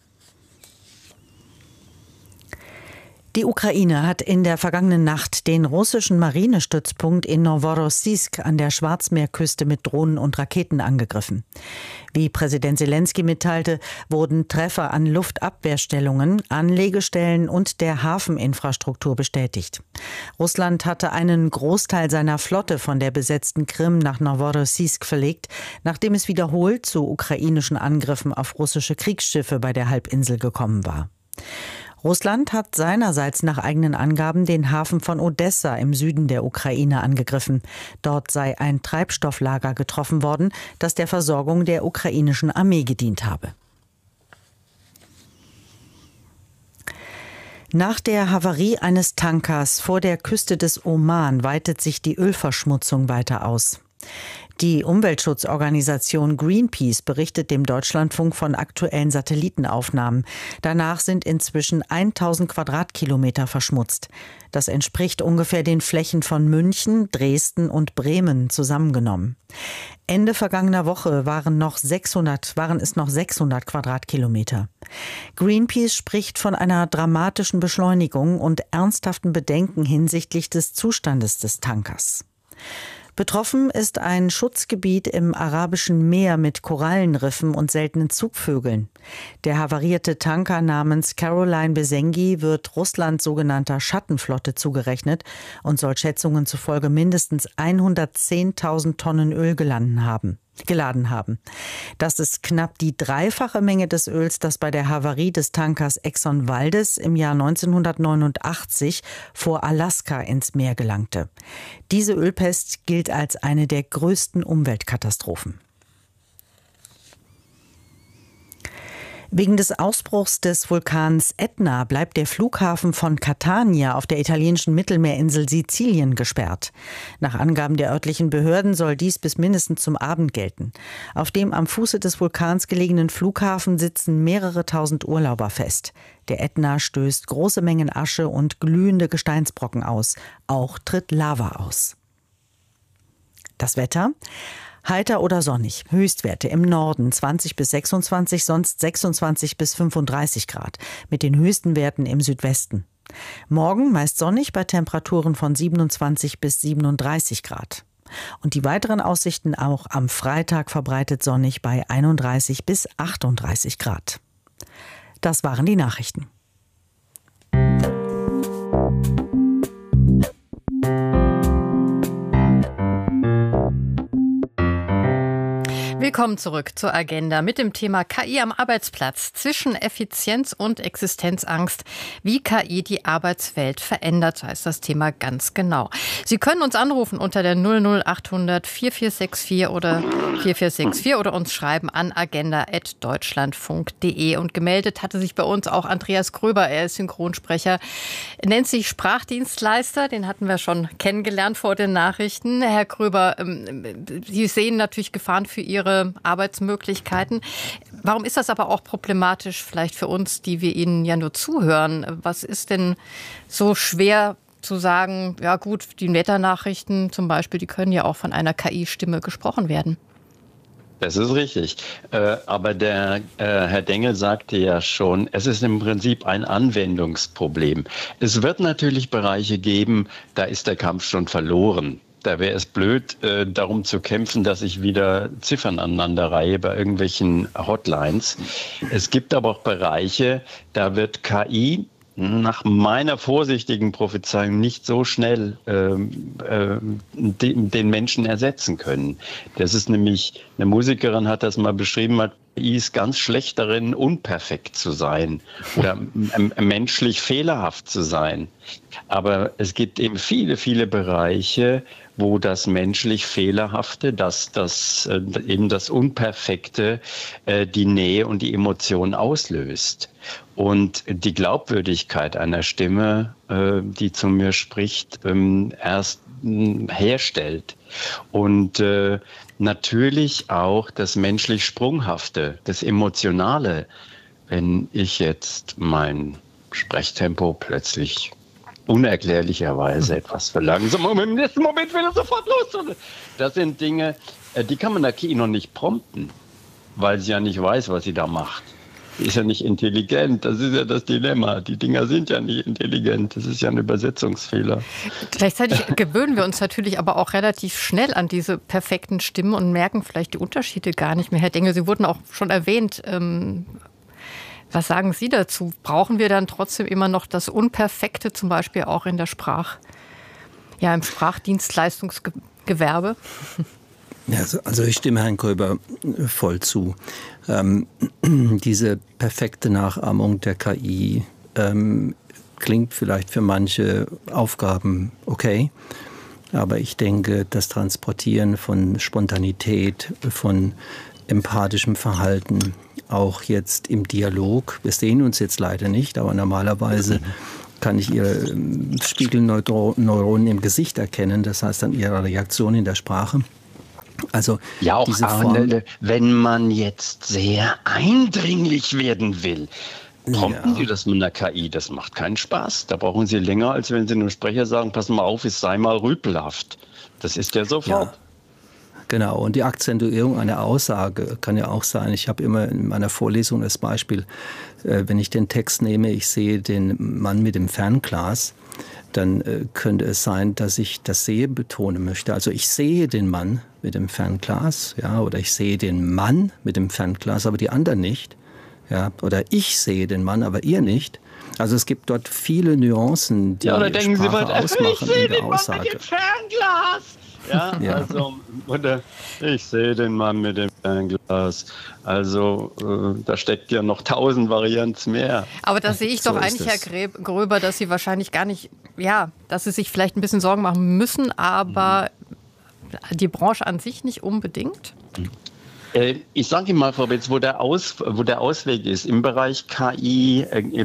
Die Ukraine hat in der vergangenen Nacht den russischen Marinestützpunkt in Noworossiysk an der Schwarzmeerküste mit Drohnen und Raketen angegriffen. Wie Präsident Selenskyj mitteilte, wurden Treffer an Luftabwehrstellungen, Anlegestellen und der Hafeninfrastruktur bestätigt. Russland hatte einen Großteil seiner Flotte von der besetzten Krim nach Noworossiysk verlegt, nachdem es wiederholt zu ukrainischen Angriffen auf russische Kriegsschiffe bei der Halbinsel gekommen war. Russland hat seinerseits nach eigenen Angaben den Hafen von Odessa im Süden der Ukraine angegriffen. Dort sei ein Treibstofflager getroffen worden, das der Versorgung der ukrainischen Armee gedient habe. Nach der Havarie eines Tankers vor der Küste des Oman weitet sich die Ölverschmutzung weiter aus. Die Umweltschutzorganisation Greenpeace berichtet dem Deutschlandfunk von aktuellen Satellitenaufnahmen. Danach sind inzwischen 1000 Quadratkilometer verschmutzt. Das entspricht ungefähr den Flächen von München, Dresden und Bremen zusammengenommen. Ende vergangener Woche waren es noch 600 Quadratkilometer. Greenpeace spricht von einer dramatischen Beschleunigung und ernsthaften Bedenken hinsichtlich des Zustandes des Tankers. Betroffen ist ein Schutzgebiet im Arabischen Meer mit Korallenriffen und seltenen Zugvögeln. Der havarierte Tanker namens Caroline Besengi wird Russlands sogenannter Schattenflotte zugerechnet und soll Schätzungen zufolge mindestens 110.000 Tonnen Öl geladen haben. Das ist knapp die dreifache Menge des Öls, das bei der Havarie des Tankers Exxon Valdez im Jahr 1989 vor Alaska ins Meer gelangte. Diese Ölpest gilt als eine der größten Umweltkatastrophen. Wegen des Ausbruchs des Vulkans Etna bleibt der Flughafen von Catania auf der italienischen Mittelmeerinsel Sizilien gesperrt. Nach Angaben der örtlichen Behörden soll dies bis mindestens zum Abend gelten. Auf dem am Fuße des Vulkans gelegenen Flughafen sitzen mehrere tausend Urlauber fest. Der Etna stößt große Mengen Asche und glühende Gesteinsbrocken aus. Auch tritt Lava aus. Das Wetter? Heiter oder sonnig. Höchstwerte im Norden 20 bis 26, sonst 26 bis 35 Grad. Mit den höchsten Werten im Südwesten. Morgen meist sonnig bei Temperaturen von 27 bis 37 Grad. Und die weiteren Aussichten auch am Freitag verbreitet sonnig bei 31 bis 38 Grad. Das waren die Nachrichten. Willkommen zurück zur Agenda mit dem Thema KI am Arbeitsplatz. Zwischen Effizienz und Existenzangst. Wie KI die Arbeitswelt verändert, so heißt das Thema ganz genau. Sie können uns anrufen unter der 00800 4464 oder 4464 oder uns schreiben an agenda@deutschlandfunk.de. Und gemeldet hatte sich bei uns auch Andreas Gröber. Er ist Synchronsprecher, nennt sich Sprachdienstleister. Den hatten wir schon kennengelernt vor den Nachrichten. Herr Gröber, Sie sehen natürlich Gefahren für Ihre Arbeitsmöglichkeiten. Warum ist das aber auch problematisch vielleicht für uns, die wir Ihnen ja nur zuhören? Was ist denn so schwer zu sagen, ja gut, die Wetternachrichten zum Beispiel, die können ja auch von einer KI-Stimme gesprochen werden? Das ist richtig. Aber der Herr Dengel sagte ja schon, es ist im Prinzip ein Anwendungsproblem. Es wird natürlich Bereiche geben, da ist der Kampf schon verloren. Da wäre es blöd, darum zu kämpfen, dass ich wieder Ziffern aneinander reihe bei irgendwelchen Hotlines. Es gibt aber auch Bereiche, da wird KI nach meiner vorsichtigen Prophezeiung nicht so schnell den Menschen ersetzen können. Das ist nämlich, eine Musikerin hat das mal beschrieben, KI ist ganz schlecht darin, unperfekt zu sein oder menschlich fehlerhaft zu sein. Aber es gibt eben viele, viele Bereiche, wo das menschlich Fehlerhafte, eben das Unperfekte, die Nähe und die Emotion auslöst. Und die Glaubwürdigkeit einer Stimme, die zu mir spricht, erst herstellt. Und natürlich auch das menschlich Sprunghafte, das Emotionale. Wenn ich jetzt mein Sprechtempo plötzlich unerklärlicherweise etwas verlangsam und im nächsten Moment will er sofort los. Das sind Dinge, die kann man der KI noch nicht prompten, weil sie ja nicht weiß, was sie da macht. Die ist ja nicht intelligent, das ist ja das Dilemma. Die Dinger sind ja nicht intelligent, das ist ja ein Übersetzungsfehler. Gleichzeitig gewöhnen wir uns natürlich aber auch relativ schnell an diese perfekten Stimmen und merken vielleicht die Unterschiede gar nicht mehr. Herr Dengel, Sie wurden auch schon erwähnt. Was sagen Sie dazu? Brauchen wir dann trotzdem immer noch das Unperfekte, zum Beispiel auch in der im Sprachdienstleistungsgewerbe? Ja, also ich stimme Herrn Gröber voll zu. Diese perfekte Nachahmung der KI klingt vielleicht für manche Aufgaben okay, aber ich denke, das Transportieren von Spontanität, von empathischem Verhalten, auch jetzt im Dialog. Wir sehen uns jetzt leider nicht, aber normalerweise kann ich Ihre Spiegelneuronen im Gesicht erkennen, das heißt an Ihrer Reaktion in der Sprache. Also ja, auch diese Form, wenn man jetzt sehr eindringlich werden will, prompten Sie das mit einer KI, das macht keinen Spaß. Da brauchen Sie länger, als wenn Sie einem Sprecher sagen, pass mal auf, es sei mal rüpelhaft. Das ist ja sofort. Ja. Genau, und die Akzentuierung einer Aussage kann ja auch sein. Ich habe immer in meiner Vorlesung das Beispiel, wenn ich den Text nehme, ich sehe den Mann mit dem Fernglas, dann könnte es sein, dass ich das Sehen betonen möchte. Also ich sehe den Mann mit dem Fernglas, ja, oder ich sehe den Mann mit dem Fernglas, aber die anderen nicht. Ja, oder ich sehe den Mann, aber ihr nicht. Also es gibt dort viele Nuancen, die oder denken Sprache Sie mal, ausmachen ich sehe in der den Mann Aussage. mit dem Fernglas. Ja, Ja. also, oder ich sehe den Mann mit dem Fernglas. Also, da steckt ja noch 1000 Varianten mehr. Aber da sehe ich doch So ist eigentlich, es. Herr Gröber, dass Sie wahrscheinlich gar nicht, ja, dass Sie sich vielleicht ein bisschen Sorgen machen müssen, aber die Branche an sich nicht unbedingt? Ich sage Ihnen mal, Frau Betz, wo der Ausweg ist im Bereich KI,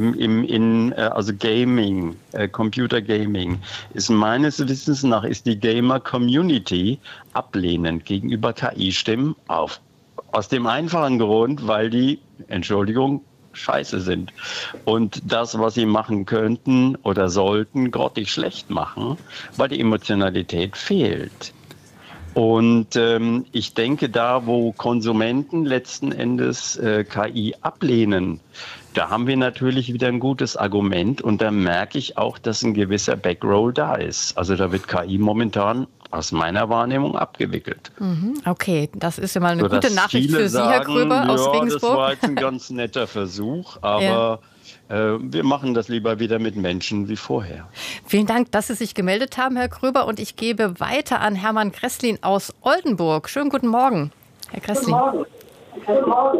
also Gaming, Computer Gaming, ist meines Wissens nach ist die Gamer-Community ablehnend gegenüber KI-Stimmen aus dem einfachen Grund, weil die, Entschuldigung, scheiße sind. Und das, was sie machen könnten oder sollten, grottig schlecht machen, weil die Emotionalität fehlt. Und ich denke, da, wo Konsumenten letzten Endes KI ablehnen, da haben wir natürlich wieder ein gutes Argument. Und da merke ich auch, dass ein gewisser Backroll da ist. Also da wird KI momentan aus meiner Wahrnehmung abgewickelt. Okay, das ist ja mal eine Sodass gute Nachricht viele für Sie, Herr sagen, Gröber aus ja, Regensburg. das war jetzt ein ganz netter Versuch, aber wir machen das lieber wieder mit Menschen wie vorher. Vielen Dank, dass Sie sich gemeldet haben, Herr Gröber. Und ich gebe weiter an Hermann Kresslin aus Oldenburg. Schönen guten Morgen, Herr Kresslin. Guten Morgen.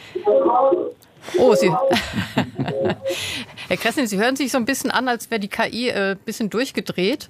Oh, Sie. Herr Kresslin, Sie hören sich so ein bisschen an, als wäre die KI ein bisschen durchgedreht.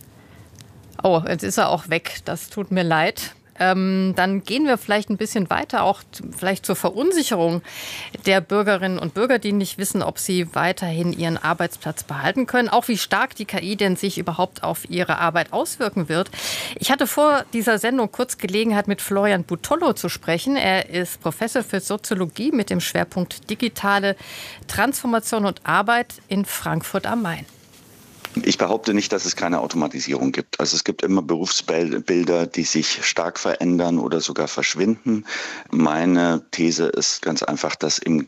Oh, jetzt ist er auch weg. Das tut mir leid. Dann gehen wir vielleicht ein bisschen weiter, auch vielleicht zur Verunsicherung der Bürgerinnen und Bürger, die nicht wissen, ob sie weiterhin ihren Arbeitsplatz behalten können, auch wie stark die KI denn sich überhaupt auf ihre Arbeit auswirken wird. Ich hatte vor dieser Sendung kurz Gelegenheit, mit Florian Butollo zu sprechen. Er ist Professor für Soziologie mit dem Schwerpunkt digitale Transformation und Arbeit in Frankfurt am Main. Ich behaupte nicht, dass es keine Automatisierung gibt. Also es gibt immer Berufsbilder, die sich stark verändern oder sogar verschwinden. Meine These ist ganz einfach, dass im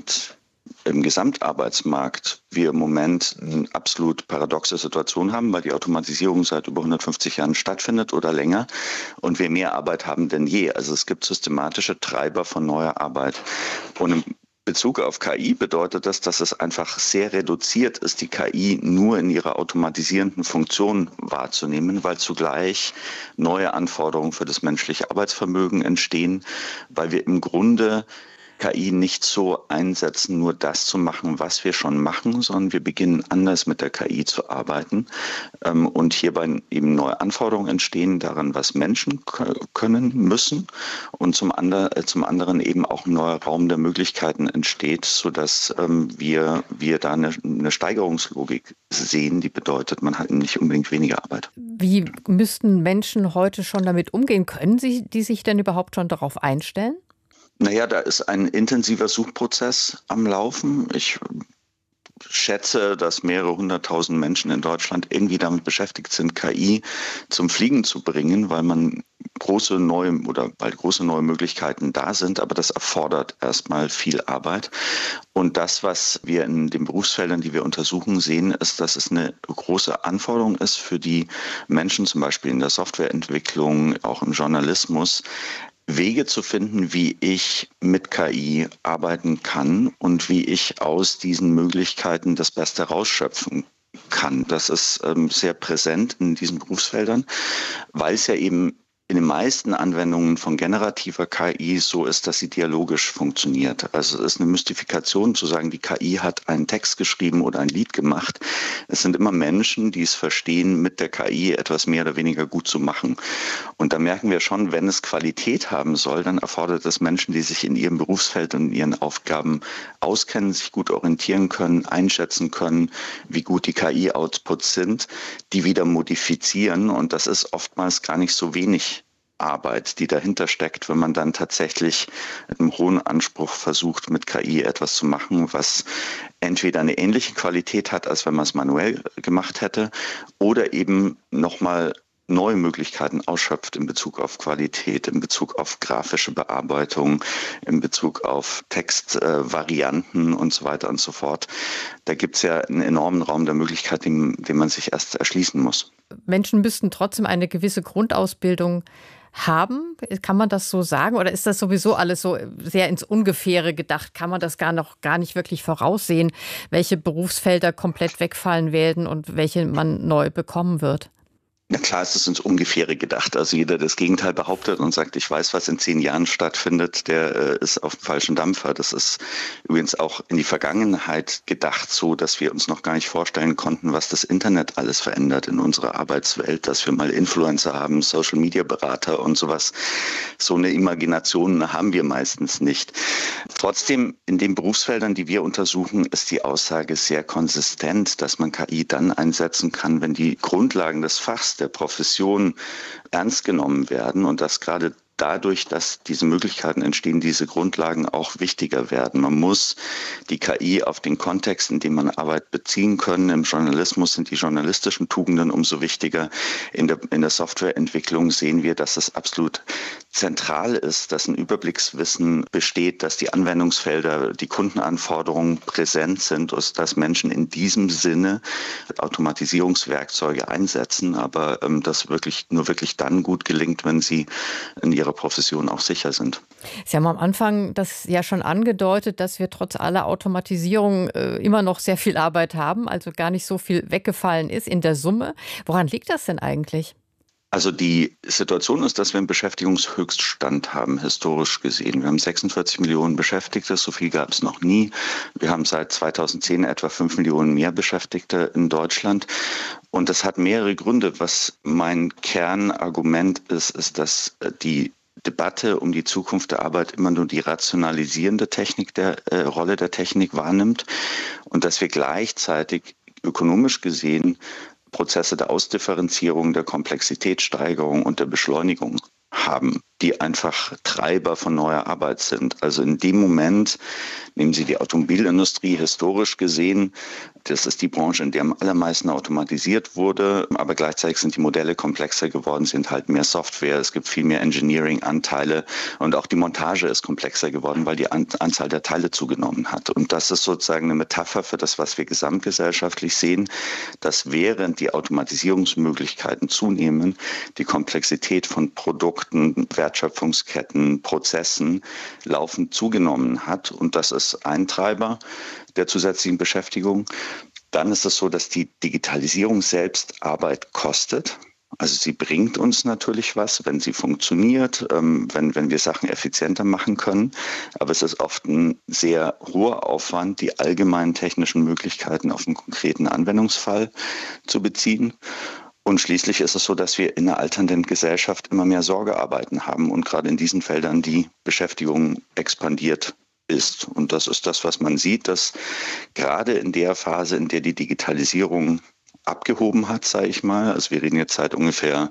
Gesamtarbeitsmarkt wir im Moment eine absolut paradoxe Situation haben, weil die Automatisierung seit über 150 Jahren stattfindet oder länger und wir mehr Arbeit haben denn je. Also es gibt systematische Treiber von neuer Arbeit. Und im Bezug auf KI bedeutet das, dass es einfach sehr reduziert ist, die KI nur in ihrer automatisierenden Funktion wahrzunehmen, weil zugleich neue Anforderungen für das menschliche Arbeitsvermögen entstehen, weil wir im Grunde KI nicht so einsetzen, nur das zu machen, was wir schon machen, sondern wir beginnen anders mit der KI zu arbeiten und hierbei eben neue Anforderungen entstehen daran, was Menschen können müssen und zum anderen eben auch ein neuer Raum der Möglichkeiten entsteht, sodass wir da eine Steigerungslogik sehen, die bedeutet, man hat nicht unbedingt weniger Arbeit. Wie müssten Menschen heute schon damit umgehen? Können die sich denn überhaupt schon darauf einstellen? Naja, da ist ein intensiver Suchprozess am Laufen. Ich schätze, dass mehrere 100.000 Menschen in Deutschland irgendwie damit beschäftigt sind, KI zum Fliegen zu bringen, weil große neue Möglichkeiten da sind, aber das erfordert erstmal viel Arbeit. Und das, was wir in den Berufsfeldern, die wir untersuchen, sehen, ist, dass es eine große Anforderung ist für die Menschen, zum Beispiel in der Softwareentwicklung, auch im Journalismus, Wege zu finden, wie ich mit KI arbeiten kann und wie ich aus diesen Möglichkeiten das Beste rausschöpfen kann. Das ist sehr präsent in diesen Berufsfeldern, weil es ja eben in den meisten Anwendungen von generativer KI so ist, dass sie dialogisch funktioniert. Also es ist eine Mystifikation zu sagen, die KI hat einen Text geschrieben oder ein Lied gemacht. Es sind immer Menschen, die es verstehen, mit der KI etwas mehr oder weniger gut zu machen. Und da merken wir schon, wenn es Qualität haben soll, dann erfordert es Menschen, die sich in ihrem Berufsfeld und in ihren Aufgaben auskennen, sich gut orientieren können, einschätzen können, wie gut die KI-Outputs sind, die wieder modifizieren. Und das ist oftmals gar nicht so wenig Arbeit, die dahinter steckt, wenn man dann tatsächlich mit einem hohen Anspruch versucht, mit KI etwas zu machen, was entweder eine ähnliche Qualität hat, als wenn man es manuell gemacht hätte, oder eben nochmal neue Möglichkeiten ausschöpft in Bezug auf Qualität, in Bezug auf grafische Bearbeitung, in Bezug auf Textvarianten und so weiter und so fort. Da gibt es ja einen enormen Raum der Möglichkeiten, den man sich erst erschließen muss. Menschen müssten trotzdem eine gewisse Grundausbildung haben? Kann man das so sagen? Oder ist das sowieso alles so sehr ins Ungefähre gedacht? Kann man das gar nicht wirklich voraussehen, welche Berufsfelder komplett wegfallen werden und welche man neu bekommen wird? Na klar, es ist ins Ungefähre gedacht. Also jeder, der das Gegenteil behauptet und sagt, ich weiß, was in 10 Jahren stattfindet, der ist auf dem falschen Dampfer. Das ist übrigens auch in die Vergangenheit gedacht, so dass wir uns noch gar nicht vorstellen konnten, was das Internet alles verändert in unserer Arbeitswelt, dass wir mal Influencer haben, Social-Media-Berater und sowas. So eine Imagination haben wir meistens nicht. Trotzdem, in den Berufsfeldern, die wir untersuchen, ist die Aussage sehr konsistent, dass man KI dann einsetzen kann, wenn die Grundlagen des Fachs, der Profession ernst genommen werden und dass gerade dadurch, dass diese Möglichkeiten entstehen, diese Grundlagen auch wichtiger werden. Man muss die KI auf den Kontext, in dem man Arbeit beziehen können. Im Journalismus sind die journalistischen Tugenden umso wichtiger. In der Softwareentwicklung sehen wir, dass es absolut zentral ist, dass ein Überblickswissen besteht, dass die Anwendungsfelder, die Kundenanforderungen präsent sind, dass Menschen in diesem Sinne Automatisierungswerkzeuge einsetzen, aber das nur wirklich dann gut gelingt, wenn sie in ihrer Profession auch sicher sind. Sie haben am Anfang das ja schon angedeutet, dass wir trotz aller Automatisierung immer noch sehr viel Arbeit haben, also gar nicht so viel weggefallen ist in der Summe. Woran liegt das denn eigentlich? Also die Situation ist, dass wir einen Beschäftigungshöchststand haben, historisch gesehen. Wir haben 46 Millionen Beschäftigte, so viel gab es noch nie. Wir haben seit 2010 etwa 5 Millionen mehr Beschäftigte in Deutschland. Und das hat mehrere Gründe. Was mein Kernargument ist, dass die Debatte um die Zukunft der Arbeit immer nur die rationalisierende Technik Rolle der Technik wahrnimmt und dass wir gleichzeitig ökonomisch gesehen Prozesse der Ausdifferenzierung, der Komplexitätssteigerung und der Beschleunigung haben, die einfach Treiber von neuer Arbeit sind. Also in dem Moment, nehmen Sie die Automobilindustrie historisch gesehen, das ist die Branche, in der am allermeisten automatisiert wurde, aber gleichzeitig sind die Modelle komplexer geworden, sind halt mehr Software, es gibt viel mehr Engineering-Anteile und auch die Montage ist komplexer geworden, weil die Anzahl der Teile zugenommen hat. Und das ist sozusagen eine Metapher für das, was wir gesamtgesellschaftlich sehen, dass während die Automatisierungsmöglichkeiten zunehmen, die Komplexität von Produkten, Wertschöpfungsketten, Prozessen laufend zugenommen hat. Und das ist ein Treiber der zusätzlichen Beschäftigung. Dann ist es so, dass die Digitalisierung selbst Arbeit kostet. Also sie bringt uns natürlich was, wenn sie funktioniert, wenn wir Sachen effizienter machen können. Aber es ist oft ein sehr hoher Aufwand, die allgemeinen technischen Möglichkeiten auf einen konkreten Anwendungsfall zu beziehen. Und schließlich ist es so, dass wir in einer alternden Gesellschaft immer mehr Sorgearbeiten haben und gerade in diesen Feldern die Beschäftigung expandiert ist. Und das ist das, was man sieht, dass gerade in der Phase, in der die Digitalisierung abgehoben hat, sage ich mal, also wir reden jetzt seit ungefähr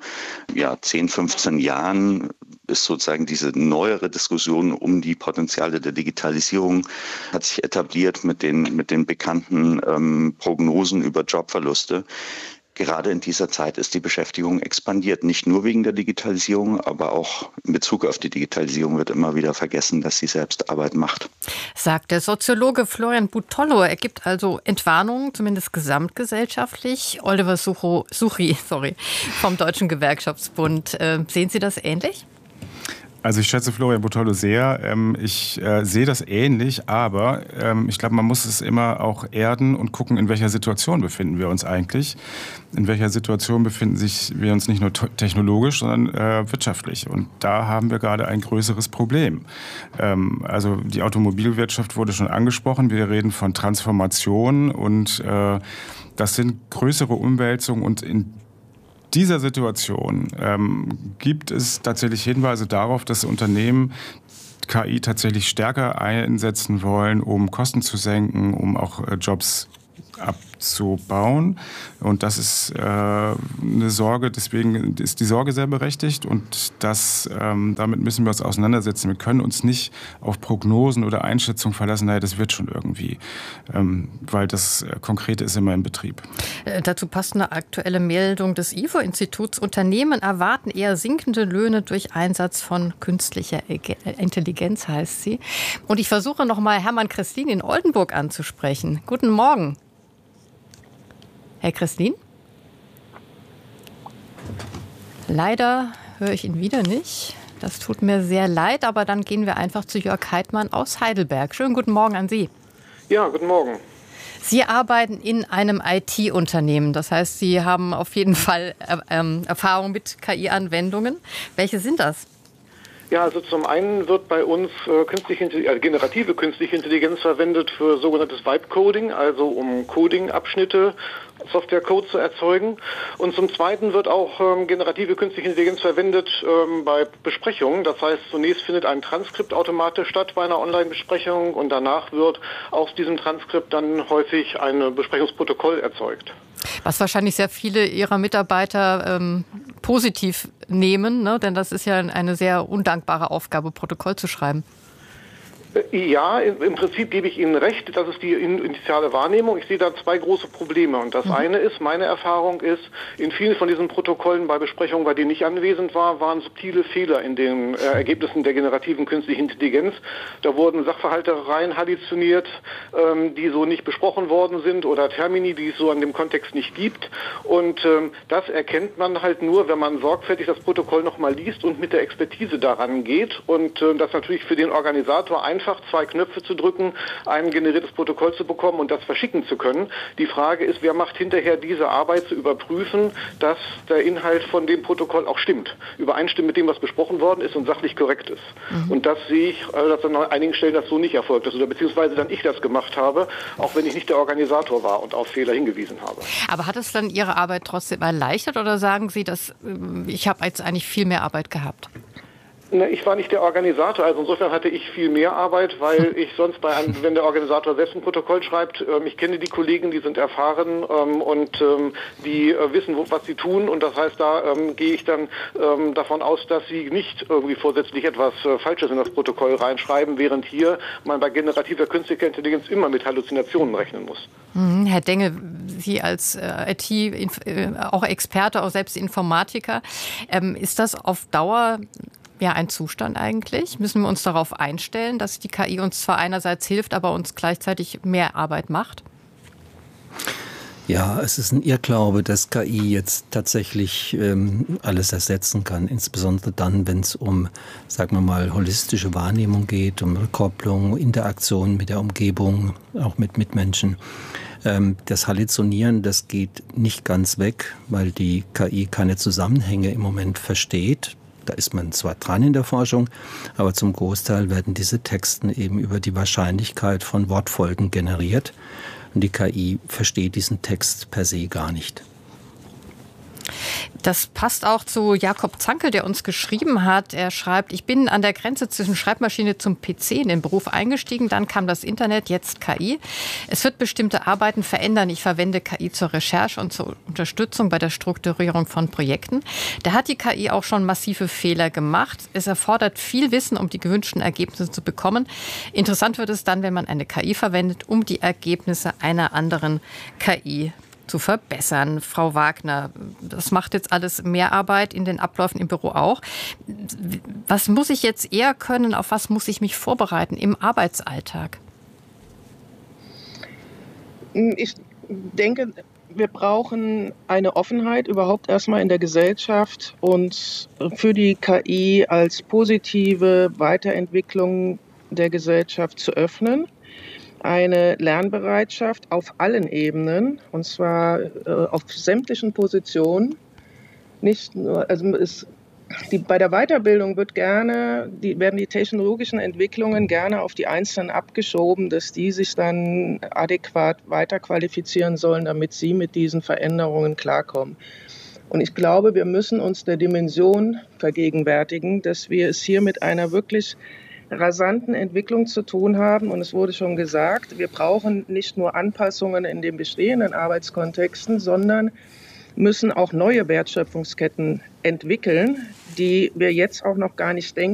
10, 15 Jahren, ist sozusagen diese neuere Diskussion um die Potenziale der Digitalisierung hat sich etabliert mit den bekannten Prognosen über Jobverluste. Gerade in dieser Zeit ist die Beschäftigung expandiert, nicht nur wegen der Digitalisierung, aber auch in Bezug auf die Digitalisierung wird immer wieder vergessen, dass sie selbst Arbeit macht. Sagt der Soziologe Florian Butollo. Er gibt also Entwarnungen, zumindest gesamtgesellschaftlich. Oliver Suchy vom Deutschen Gewerkschaftsbund. Sehen Sie das ähnlich? Also ich schätze Florian Butollo sehr. Ich sehe das ähnlich, aber ich glaube, man muss es immer auch erden und gucken, in welcher Situation befinden wir uns eigentlich. In welcher Situation befinden wir uns nicht nur technologisch, sondern wirtschaftlich. Und da haben wir gerade ein größeres Problem. Also die Automobilwirtschaft wurde schon angesprochen. Wir reden von Transformation und das sind größere Umwälzungen und in dieser Situation gibt es tatsächlich Hinweise darauf, dass Unternehmen KI tatsächlich stärker einsetzen wollen, um Kosten zu senken, um auch Jobs abzubauen. Und das ist eine Sorge, deswegen ist die Sorge sehr berechtigt und damit müssen wir uns auseinandersetzen. Wir können uns nicht auf Prognosen oder Einschätzungen verlassen, naja, das wird schon irgendwie, weil das Konkrete ist immer im Betrieb. Dazu passt eine aktuelle Meldung des IFO-Instituts. Unternehmen erwarten eher sinkende Löhne durch Einsatz von künstlicher Intelligenz, heißt sie. Und ich versuche nochmal Hermann Kreslin in Oldenburg anzusprechen. Guten Morgen. Herr Kreslin? Leider höre ich ihn wieder nicht. Das tut mir sehr leid, aber dann gehen wir einfach zu Jörg Heidmann aus Heidelberg. Schönen guten Morgen an Sie. Ja, guten Morgen. Sie arbeiten in einem IT-Unternehmen. Das heißt, Sie haben auf jeden Fall Erfahrung mit KI-Anwendungen. Welche sind das? Ja, also zum einen wird bei uns generative künstliche Intelligenz verwendet für sogenanntes Vibe-Coding, also um Coding-Abschnitte, Software-Code zu erzeugen. Und zum Zweiten wird auch generative künstliche Intelligenz verwendet bei Besprechungen. Das heißt, zunächst findet ein Transkript automatisch statt bei einer Online-Besprechung und danach wird aus diesem Transkript dann häufig ein Besprechungsprotokoll erzeugt. Was wahrscheinlich sehr viele Ihrer Mitarbeiter positiv nehmen, ne? Denn das ist ja eine sehr undankbare Aufgabe, Protokoll zu schreiben. Ja, im Prinzip gebe ich Ihnen recht. Das ist die initiale Wahrnehmung. Ich sehe da zwei große Probleme. Und das eine ist, meine Erfahrung ist, in vielen von diesen Protokollen bei Besprechungen, bei denen ich anwesend war, waren subtile Fehler in den Ergebnissen der generativen künstlichen Intelligenz. Da wurden Sachverhalte rein halluziniert, die so nicht besprochen worden sind oder Termini, die es so an dem Kontext nicht gibt. Und das erkennt man halt nur, wenn man sorgfältig das Protokoll nochmal liest und mit der Expertise daran geht. Und das natürlich für den Organisator einfach zwei Knöpfe zu drücken, ein generiertes Protokoll zu bekommen und das verschicken zu können. Die Frage ist, wer macht hinterher diese Arbeit zu überprüfen, dass der Inhalt von dem Protokoll auch stimmt, übereinstimmt mit dem, was besprochen worden ist und sachlich korrekt ist. Und das sehe ich, dass an einigen Stellen das so nicht erfolgt ist oder beziehungsweise dann ich das gemacht habe, auch wenn ich nicht der Organisator war und auf Fehler hingewiesen habe. Aber hat es dann Ihre Arbeit trotzdem erleichtert oder sagen Sie, dass ich habe jetzt eigentlich viel mehr Arbeit gehabt? Ich war nicht der Organisator, also insofern hatte ich viel mehr Arbeit, weil ich sonst wenn der Organisator selbst ein Protokoll schreibt, ich kenne die Kollegen, die sind erfahren und die wissen, was sie tun und das heißt, da gehe ich dann davon aus, dass sie nicht irgendwie vorsätzlich etwas Falsches in das Protokoll reinschreiben, während hier man bei generativer künstlicher Intelligenz immer mit Halluzinationen rechnen muss. Herr Denge, Sie als IT, auch Experte, auch selbst Informatiker, ist das auf Dauer ein Zustand eigentlich? Müssen wir uns darauf einstellen, dass die KI uns zwar einerseits hilft, aber uns gleichzeitig mehr Arbeit macht? Ja, es ist ein Irrglaube, dass KI jetzt tatsächlich alles ersetzen kann. Insbesondere dann, wenn es um, sagen wir mal, holistische Wahrnehmung geht, um Rückkopplung, Interaktion mit der Umgebung, auch mit Mitmenschen. Das Halluzinieren, das geht nicht ganz weg, weil die KI keine Zusammenhänge im Moment versteht. Da ist man zwar dran in der Forschung, aber zum Großteil werden diese Texte eben über die Wahrscheinlichkeit von Wortfolgen generiert. Und die KI versteht diesen Text per se gar nicht. Das passt auch zu Jakob Zankel, der uns geschrieben hat. Er schreibt, ich bin an der Grenze zwischen Schreibmaschine zum PC in den Beruf eingestiegen. Dann kam das Internet, jetzt KI. Es wird bestimmte Arbeiten verändern. Ich verwende KI zur Recherche und zur Unterstützung bei der Strukturierung von Projekten. Da hat die KI auch schon massive Fehler gemacht. Es erfordert viel Wissen, um die gewünschten Ergebnisse zu bekommen. Interessant wird es dann, wenn man eine KI verwendet, um die Ergebnisse einer anderen KI zu verbessern. Frau Wagner, das macht jetzt alles mehr Arbeit in den Abläufen im Büro auch. Was muss ich jetzt eher können? Auf was muss ich mich vorbereiten im Arbeitsalltag? Ich denke, wir brauchen eine Offenheit überhaupt erstmal in der Gesellschaft und für die KI als positive Weiterentwicklung der Gesellschaft zu öffnen. Eine Lernbereitschaft auf allen Ebenen, und zwar auf sämtlichen Positionen. Nicht nur, bei der Weiterbildung werden die technologischen Entwicklungen gerne auf die Einzelnen abgeschoben, dass die sich dann adäquat weiterqualifizieren sollen, damit sie mit diesen Veränderungen klarkommen. Und ich glaube, wir müssen uns der Dimension vergegenwärtigen, dass wir es hier mit einer wirklich rasanten Entwicklung zu tun haben. Und es wurde schon gesagt, wir brauchen nicht nur Anpassungen in den bestehenden Arbeitskontexten, sondern müssen auch neue Wertschöpfungsketten entwickeln, die wir jetzt auch noch gar nicht denken.